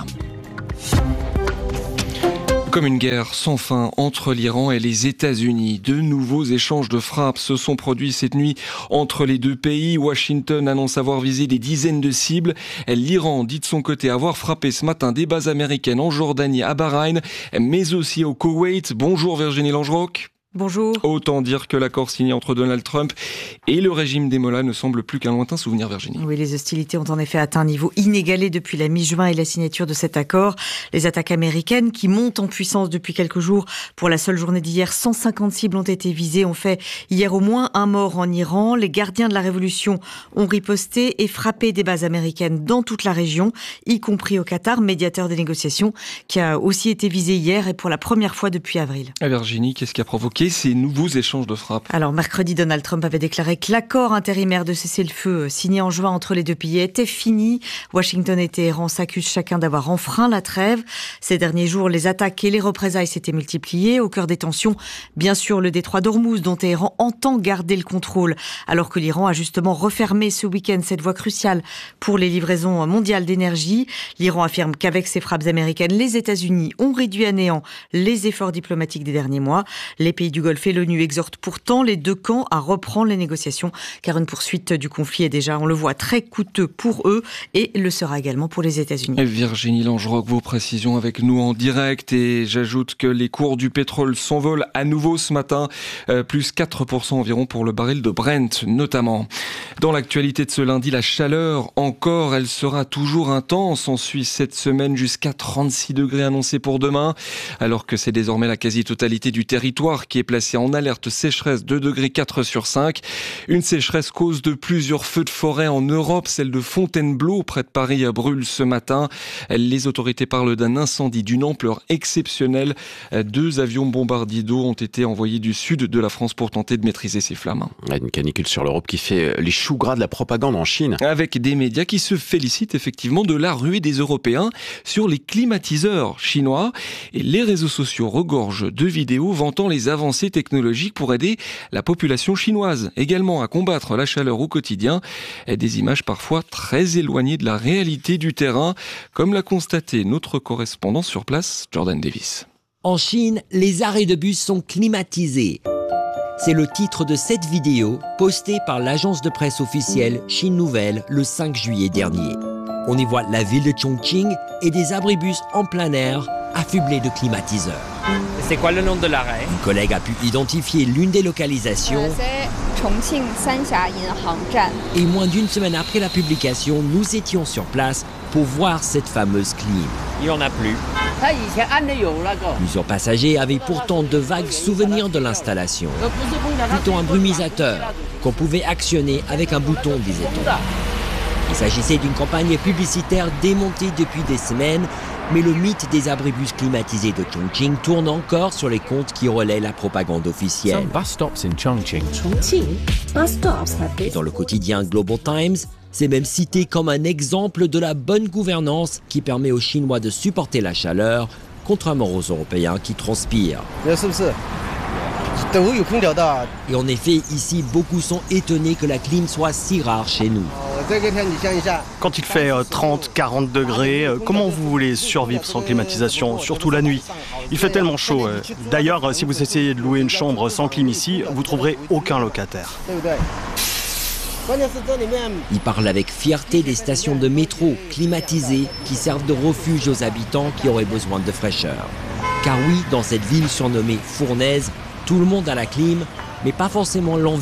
Comme une guerre sans fin entre l'Iran et les États-Unis. De nouveaux échanges de frappes se sont produits cette nuit entre les deux pays. Washington annonce avoir visé des dizaines de cibles. L'Iran dit de son côté avoir frappé ce matin des bases américaines en Jordanie, à Bahreïn, mais aussi au Koweït. Bonjour Virginie Langerock. Bonjour. Autant dire que l'accord signé entre Donald Trump et le régime des Mollahs ne semble plus qu'un lointain souvenir, Virginie. Oui, les hostilités ont en effet atteint un niveau inégalé depuis la mi-juin et la signature de cet accord. Les attaques américaines qui montent en puissance depuis quelques jours. Pour la seule journée d'hier, 150 cibles ont été visées. On fait hier au moins un mort en Iran. Les gardiens de la révolution ont riposté et frappé des bases américaines dans toute la région, y compris au Qatar, médiateur des négociations, qui a aussi été visé hier et pour la première fois depuis avril. Virginie, qu'est-ce qui a provoqué ces nouveaux échanges de frappes? Alors mercredi, Donald Trump avait déclaré que l'accord intérimaire de cessez-le-feu signé en juin entre les deux pays était fini. Washington et Téhéran s'accusent chacun d'avoir enfreint la trêve. Ces derniers jours, les attaques et les représailles s'étaient multipliées. Au cœur des tensions, bien sûr, le détroit d'Ormuz dont Téhéran entend garder le contrôle. Alors que l'Iran a justement refermé ce week-end cette voie cruciale pour les livraisons mondiales d'énergie. L'Iran affirme qu'avec ces frappes américaines, les États-Unis ont réduit à néant les efforts diplomatiques des derniers mois. Les pays du Golfe et l'ONU exhortent pourtant les deux camps à reprendre les négociations, car une poursuite du conflit est déjà, on le voit, très coûteux pour eux et le sera également pour les États-Unis. Virginie Langerock, vos précisions avec nous en direct, et j'ajoute que les cours du pétrole s'envolent à nouveau ce matin, plus 4% environ pour le baril de Brent notamment. Dans l'actualité de ce lundi, la chaleur encore, elle sera toujours intense en Suisse cette semaine, jusqu'à 36 degrés annoncés pour demain, alors que c'est désormais la quasi-totalité du territoire qui est placée en alerte sécheresse 2,4 degrés sur 5. Une sécheresse cause de plusieurs feux de forêt en Europe. Celle de Fontainebleau, près de Paris, brûle ce matin. Les autorités parlent d'un incendie d'une ampleur exceptionnelle. 2 avions bombardiers d'eau ont été envoyés du sud de la France pour tenter de maîtriser ces flammes. Une canicule sur l'Europe qui fait les choux gras de la propagande en Chine. Avec des médias qui se félicitent effectivement de la ruée des Européens sur les climatiseurs chinois. Et les réseaux sociaux regorgent de vidéos vantant les avancées technologiques pour aider la population chinoise également à combattre la chaleur au quotidien. Des images parfois très éloignées de la réalité du terrain, comme l'a constaté notre correspondant sur place, Jordan Davis. En Chine, les arrêts de bus sont climatisés. C'est le titre de cette vidéo postée par l'agence de presse officielle Chine Nouvelle le 5 juillet dernier. On y voit la ville de Chongqing et des abribus en plein air affublés de climatiseurs. C'est quoi le nom de l'arrêt? Une collègue a pu identifier l'une des localisations. Et moins d'une semaine après la publication, nous étions sur place pour voir cette fameuse clim. Il n'y en a plus. Plusieurs passagers avaient pourtant de vagues souvenirs de l'installation. Plutôt un brumisateur qu'on pouvait actionner avec un bouton, disait-on. Il s'agissait d'une campagne publicitaire démontée depuis des semaines, mais le mythe des abribus climatisés de Chongqing tourne encore sur les comptes qui relaient la propagande officielle. Et dans le quotidien Global Times, c'est même cité comme un exemple de la bonne gouvernance qui permet aux Chinois de supporter la chaleur, contrairement aux Européens qui transpirent. Et en effet, ici, beaucoup sont étonnés que la clim soit si rare chez nous. Quand il fait 30-40 degrés, comment vous voulez survivre sans climatisation, surtout la nuit? Il fait tellement chaud. D'ailleurs, si vous essayez de louer une chambre sans clim ici, vous trouverez aucun locataire. Il parle avec fierté des stations de métro climatisées qui servent de refuge aux habitants qui auraient besoin de fraîcheur. Car oui, dans cette ville surnommée Fournaise, tout le monde a la clim, mais pas forcément l'envie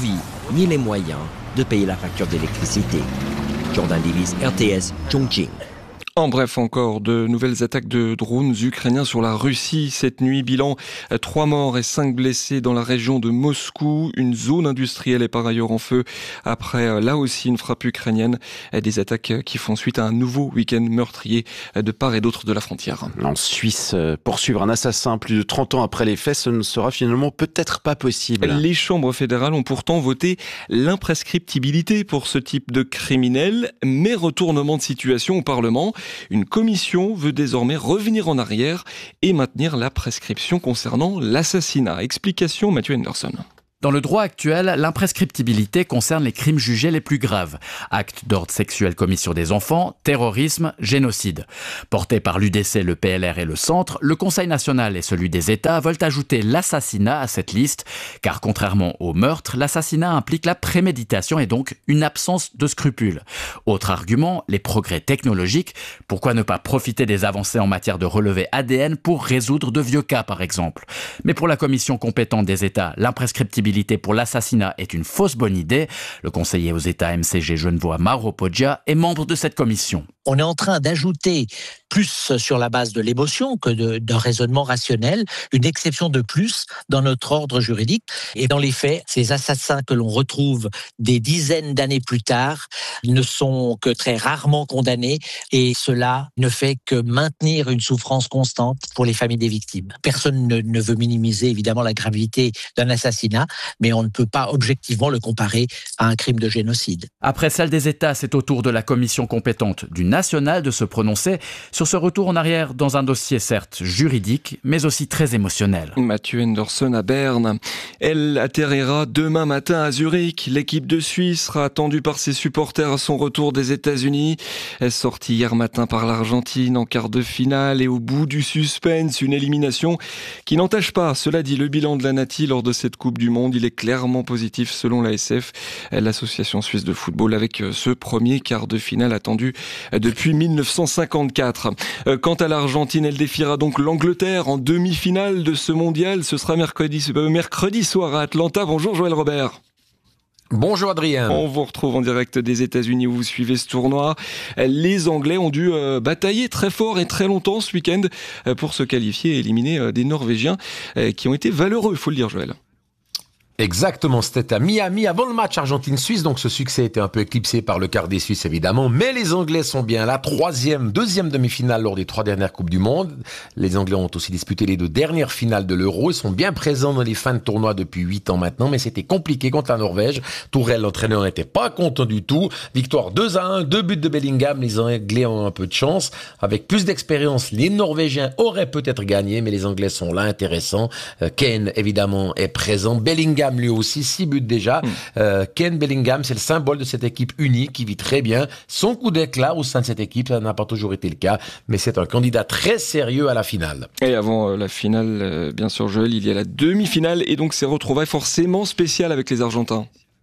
ni les moyens de payer la facture d'électricité. Jordan Davis, RTS, Chongqing. En bref, encore de nouvelles attaques de drones ukrainiens sur la Russie. Cette nuit, bilan 3 morts et 5 blessés dans la région de Moscou. Une zone industrielle est par ailleurs en feu après, là aussi, une frappe ukrainienne. Des attaques qui font suite à un nouveau week-end meurtrier de part et d'autre de la frontière. En Suisse, poursuivre un assassin plus de 30 ans après les faits, ce ne sera finalement peut-être pas possible. Les chambres fédérales ont pourtant voté l'imprescriptibilité pour ce type de criminel, mais retournement de situation au Parlement. Une commission veut désormais revenir en arrière et maintenir la prescription concernant l'assassinat. Explication Mathieu Henderson. Dans le droit actuel, l'imprescriptibilité concerne les crimes jugés les plus graves. Actes d'ordre sexuel commis sur des enfants, terrorisme, génocide. Portés par l'UDC, le PLR et le Centre, le Conseil national et celui des États veulent ajouter l'assassinat à cette liste, car contrairement au meurtre, l'assassinat implique la préméditation et donc une absence de scrupules. Autre argument, les progrès technologiques. Pourquoi ne pas profiter des avancées en matière de relevé ADN pour résoudre de vieux cas, par exemple? Mais pour la commission compétente des États, l'imprescriptibilité pour l'assassinat est une fausse bonne idée. Le conseiller aux États MCG genevois Mauro Poggia est membre de cette commission. On est en train d'ajouter, plus sur la base de l'émotion que d'un raisonnement rationnel, une exception de plus dans notre ordre juridique. Et dans les faits, ces assassins que l'on retrouve des dizaines d'années plus tard ne sont que très rarement condamnés et cela ne fait que maintenir une souffrance constante pour les familles des victimes. Personne ne veut minimiser évidemment la gravité d'un assassinat, mais on ne peut pas objectivement le comparer à un crime de génocide. Après celle des États, c'est au tour de la commission compétente du national de se prononcer sur ce retour en arrière dans un dossier certes juridique, mais aussi très émotionnel. Mathieu Henderson à Berne. Elle atterrira demain matin à Zurich. L'équipe de Suisse sera attendue par ses supporters à son retour des États-Unis. Elle est sortie hier matin par l'Argentine en quart de finale et au bout du suspense, une élimination qui n'entache pas, cela dit, le bilan de la Nati lors de cette Coupe du Monde. Il est clairement positif selon l'ASF, l'Association suisse de football, avec ce premier quart de finale attendu depuis 1954. Quant à l'Argentine, elle défiera donc l'Angleterre en demi-finale de ce mondial. Ce sera mercredi soir à Atlanta. Bonjour Joël Robert. Bonjour Adrien. On vous retrouve en direct des États-Unis où vous suivez ce tournoi. Les Anglais ont dû batailler très fort et très longtemps ce week-end pour se qualifier et éliminer des Norvégiens qui ont été valeureux, il faut le dire Joël. Exactement, c'était à Miami avant le match Argentine-Suisse, donc ce succès était un peu éclipsé par le quart des Suisses évidemment, mais les Anglais sont bien là, deuxième demi-finale lors des 3 dernières Coupes du Monde. Les Anglais ont aussi disputé les 2 dernières finales de l'Euro, ils sont bien présents dans les fins de tournoi depuis 8 ans maintenant, mais c'était compliqué contre la Norvège. Tourelle, l'entraîneur, n'était pas content du tout. Victoire 2-1, 2 buts de Bellingham, les Anglais ont un peu de chance. Avec plus d'expérience, les Norvégiens auraient peut-être gagné, mais les Anglais sont là, intéressants. Kane, évidemment, est présent. Bellingham, lui aussi, 6 buts déjà. Kane Bellingham, c'est le symbole de cette équipe unie qui vit très bien. Son coup d'éclat au sein de cette équipe, ça n'a pas toujours été le cas, mais c'est un candidat très sérieux à la finale. Et avant la finale, bien sûr Joël, il y a la demi-finale et donc ces retrouvailles forcément spéciales avec les Argentins.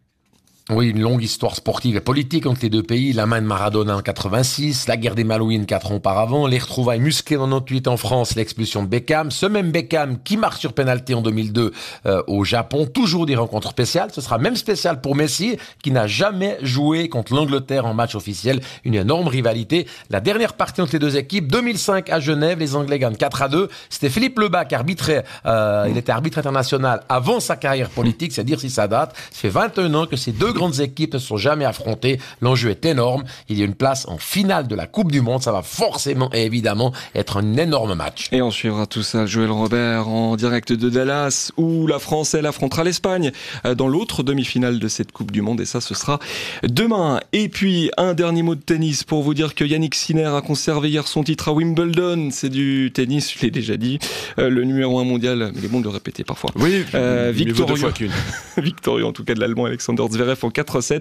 Oui, une longue histoire sportive et politique entre les deux pays. La main de Maradona en 86, la guerre des Malouines 4 ans auparavant, les retrouvailles musclées en 98 en France, l'expulsion de Beckham. Ce même Beckham qui marque sur pénalty en 2002 au Japon. Toujours des rencontres spéciales. Ce sera même spécial pour Messi qui n'a jamais joué contre l'Angleterre en match officiel. Une énorme rivalité. La dernière partie entre les deux équipes, 2005 à Genève, les Anglais gagnent 4-2. C'était Philippe Lebac, arbitrait. Il était arbitre international avant sa carrière politique, c'est à dire si ça date. Ça fait 21 ans que ces deux grandes équipes ne se sont jamais affrontées. L'enjeu est énorme. Il y a une place en finale de la Coupe du Monde. Ça va forcément et évidemment être un énorme match. Et on suivra tout ça, Joël Robert, en direct de Dallas, où la France, elle, affrontera l'Espagne dans l'autre demi-finale de cette Coupe du Monde. Et ça, ce sera demain. Et puis, un dernier mot de tennis pour vous dire que Yannick Sinner a conservé hier son titre à Wimbledon. C'est du tennis, je l'ai déjà dit. Le numéro 1 mondial, mais il est bon de le répéter parfois. Oui, victorieux. Victorieux, en tout cas, de l'Allemand Alexander Zverev en 4-7.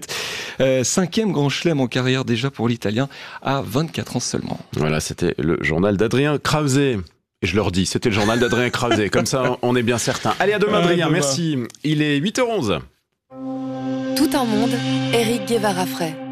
5e grand chelem en carrière déjà pour l'Italien à 24 ans seulement. Voilà, c'était le journal d'Adrien Krause. Et je leur dis, c'était le journal d'Adrien Krause. Comme ça, on est bien certain. Allez, à demain, Adrien. Merci. Il est 8h11. Tout un monde, Éric Guevara-Fray.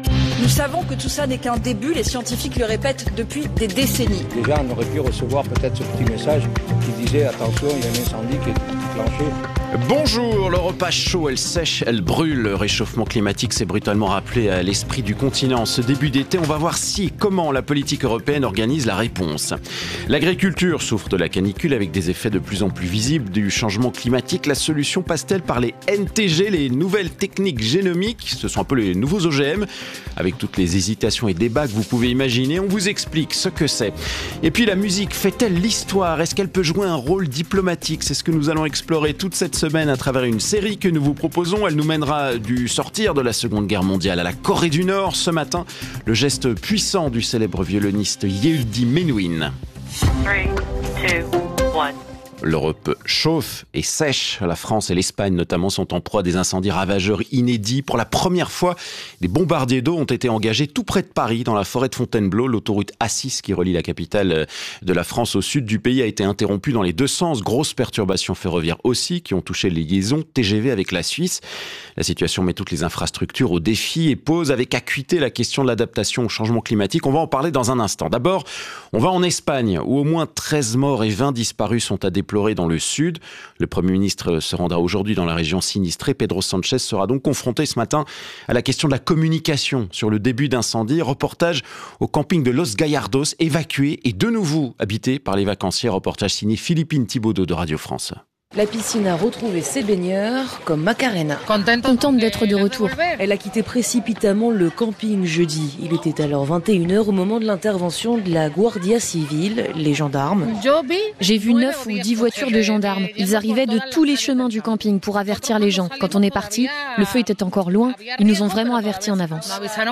Nous savons que tout ça n'est qu'un début, les scientifiques le répètent depuis des décennies. Déjà, on aurait pu recevoir peut-être ce petit message qui disait « Attention, il y a un incendie qui est déclenché ». Bonjour, l'Europe a chaud, elle sèche, elle brûle. Le réchauffement climatique s'est brutalement rappelé à l'esprit du continent. Ce début d'été, on va voir si et comment la politique européenne organise la réponse. L'agriculture souffre de la canicule avec des effets de plus en plus visibles du changement climatique. La solution passe-t-elle par les NTG, les nouvelles techniques génomiques? Ce sont un peu les nouveaux OGM. Avec toutes les hésitations et débats que vous pouvez imaginer, on vous explique ce que c'est. Et puis la musique, fait-elle l'histoire? Est-ce qu'elle peut jouer un rôle diplomatique? C'est ce que nous allons explorer toute cette semaine à travers une série que nous vous proposons. Elle nous mènera du sortir de la Seconde Guerre mondiale à la Corée du Nord. Ce matin, le geste puissant du célèbre violoniste Yehudi Menuhin. 3, 2, 1. L'Europe chauffe et sèche. La France et l'Espagne notamment sont en proie à des incendies ravageurs inédits. Pour la première fois, des bombardiers d'eau ont été engagés tout près de Paris, dans la forêt de Fontainebleau. L'autoroute A6 qui relie la capitale de la France au sud du pays a été interrompue dans les deux sens. Grosses perturbations ferroviaires aussi qui ont touché les liaisons TGV avec la Suisse. La situation met toutes les infrastructures au défi et pose avec acuité la question de l'adaptation au changement climatique. On va en parler dans un instant. D'abord, on va en Espagne où au moins 13 morts et 20 disparus sont à déplorer dans le sud. Le Premier ministre se rendra aujourd'hui dans la région sinistrée. Pedro Sánchez sera donc confronté ce matin à la question de la communication sur le début d'incendie. Reportage au camping de Los Gallardos, évacué et de nouveau habité par les vacanciers. Reportage signé Philippine Thibaudot de Radio France. La piscine a retrouvé ses baigneurs, comme Macarena. Contente d'être de retour. Elle a quitté précipitamment le camping jeudi. Il était alors 21h au moment de l'intervention de la Guardia Civile, les gendarmes. J'ai vu 9 ou 10 voitures de gendarmes. Ils arrivaient de tous les chemins du camping pour avertir les gens. Quand on est parti, le feu était encore loin. Ils nous ont vraiment avertis en avance.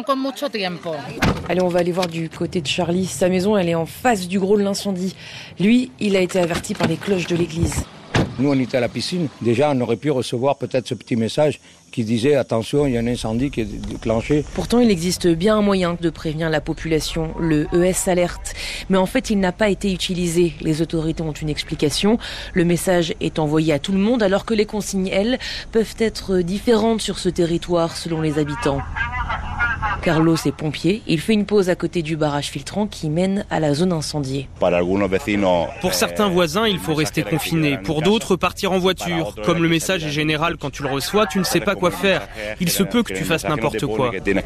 Allez, on va aller voir du côté de Charlie. Sa maison, elle est en face du gros de l'incendie. Lui, il a été averti par les cloches de l'église. Nous, on était à la piscine. Déjà, on aurait pu recevoir peut-être ce petit message qui disait « Attention, il y a un incendie qui est déclenché ». Pourtant, il existe bien un moyen de prévenir la population, le ES Alert. Mais en fait, il n'a pas été utilisé. Les autorités ont une explication. Le message est envoyé à tout le monde, alors que les consignes, elles, peuvent être différentes sur ce territoire selon les habitants. Carlos est pompier. Il fait une pause à côté du barrage filtrant qui mène à la zone incendiée. Pour certains voisins, il faut rester confiné. Pour d'autres, partir en voiture. Comme le message est général, quand tu le reçois, tu ne sais pas quoi faire. Il se peut que tu fasses n'importe quoi.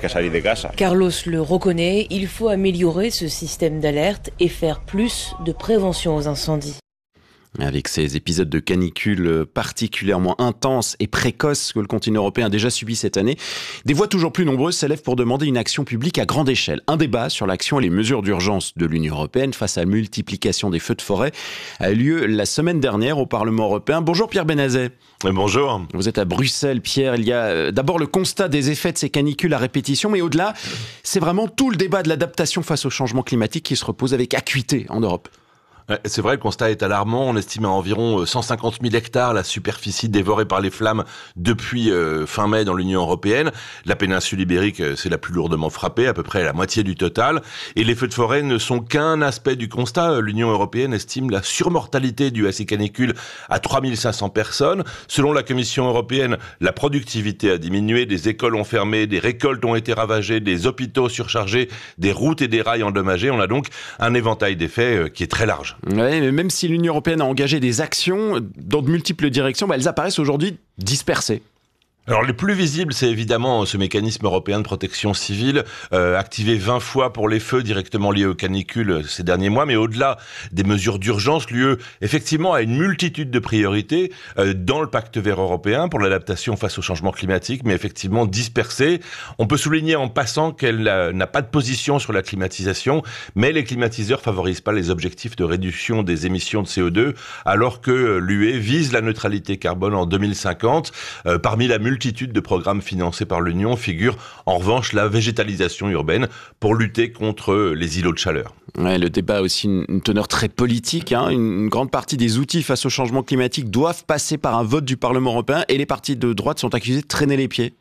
Carlos le reconnaît. Il faut améliorer ce système d'alerte et faire plus de prévention aux incendies. Avec ces épisodes de canicule particulièrement intenses et précoces que le continent européen a déjà subi cette année, des voix toujours plus nombreuses s'élèvent pour demander une action publique à grande échelle. Un débat sur l'action et les mesures d'urgence de l'Union européenne face à la multiplication des feux de forêt a eu lieu la semaine dernière au Parlement européen. Bonjour Pierre Benazet. Bonjour. Vous êtes à Bruxelles, Pierre. Il y a d'abord le constat des effets de ces canicules à répétition, mais au-delà, c'est vraiment tout le débat de l'adaptation face au changement climatique qui se repose avec acuité en Europe. C'est vrai, le constat est alarmant. On estime à environ 150 000 hectares la superficie dévorée par les flammes depuis fin mai dans l'Union européenne. La péninsule ibérique, c'est la plus lourdement frappée, à peu près la moitié du total. Et les feux de forêt ne sont qu'un aspect du constat. L'Union européenne estime la surmortalité due à ces canicules à 3500 personnes. Selon la Commission européenne, la productivité a diminué, des écoles ont fermé, des récoltes ont été ravagées, des hôpitaux surchargés, des routes et des rails endommagés. On a donc un éventail d'effets qui est très large. Ouais, mais même si l'Union européenne a engagé des actions dans de multiples directions, elles apparaissent aujourd'hui dispersées. Alors le plus visible, c'est évidemment ce mécanisme européen de protection civile, activé 20 fois pour les feux directement liés aux canicules ces derniers mois, mais au-delà des mesures d'urgence, l'UE effectivement a une multitude de priorités dans le pacte vert européen pour l'adaptation face au changement climatique, mais effectivement dispersées. On peut souligner en passant qu'elle n'a pas de position sur la climatisation, mais les climatiseurs favorisent pas les objectifs de réduction des émissions de CO2, alors que l'UE vise la neutralité carbone en 2050. Parmi la multitude de programmes financés par l'Union figure en revanche la végétalisation urbaine pour lutter contre les îlots de chaleur. Ouais, le débat a aussi une teneur très politique. Une grande partie des outils face au changement climatique doivent passer par un vote du Parlement européen et les partis de droite sont accusés de traîner les pieds.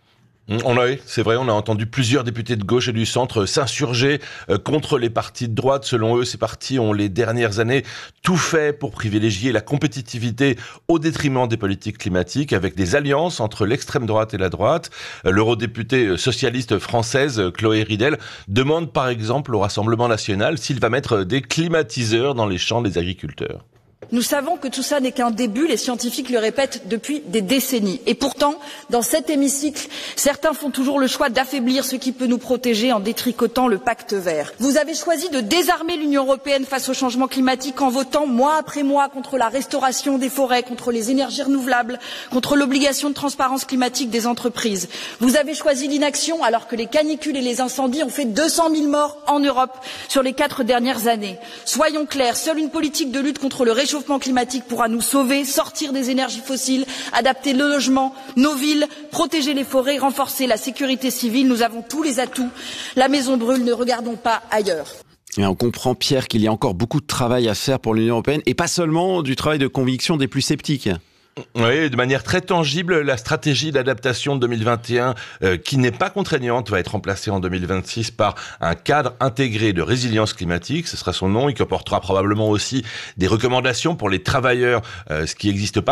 C'est vrai, on a entendu plusieurs députés de gauche et du centre s'insurger contre les partis de droite. Selon eux, ces partis ont les dernières années tout fait pour privilégier la compétitivité au détriment des politiques climatiques, avec des alliances entre l'extrême droite et la droite. L'eurodéputée socialiste française Chloé Ridel demande par exemple au Rassemblement national s'il va mettre des climatiseurs dans les champs des agriculteurs. Nous savons que tout ça n'est qu'un début, les scientifiques le répètent depuis des décennies. Et pourtant, dans cet hémicycle, certains font toujours le choix d'affaiblir ce qui peut nous protéger en détricotant le pacte vert. Vous avez choisi de désarmer l'Union européenne face au changement climatique en votant mois après mois contre la restauration des forêts, contre les énergies renouvelables, contre l'obligation de transparence climatique des entreprises. Vous avez choisi l'inaction alors que les canicules et les incendies ont fait 200 000 morts en Europe sur les 4 dernières années. Soyons clairs, seule une politique de lutte contre le réchauffement climatique pourra nous sauver, sortir des énergies fossiles, adapter le logement, nos villes, protéger les forêts, renforcer la sécurité civile. Nous avons tous les atouts. La maison brûle, ne regardons pas ailleurs. Et on comprend, Pierre, qu'il y a encore beaucoup de travail à faire pour l'Union européenne, et pas seulement du travail de conviction des plus sceptiques. Oui, de manière très tangible, la stratégie d'adaptation de 2021, qui n'est pas contraignante, va être remplacée en 2026 par un cadre intégré de résilience climatique. Ce sera son nom. Il comportera probablement aussi des recommandations pour les travailleurs, ce qui n'existe pas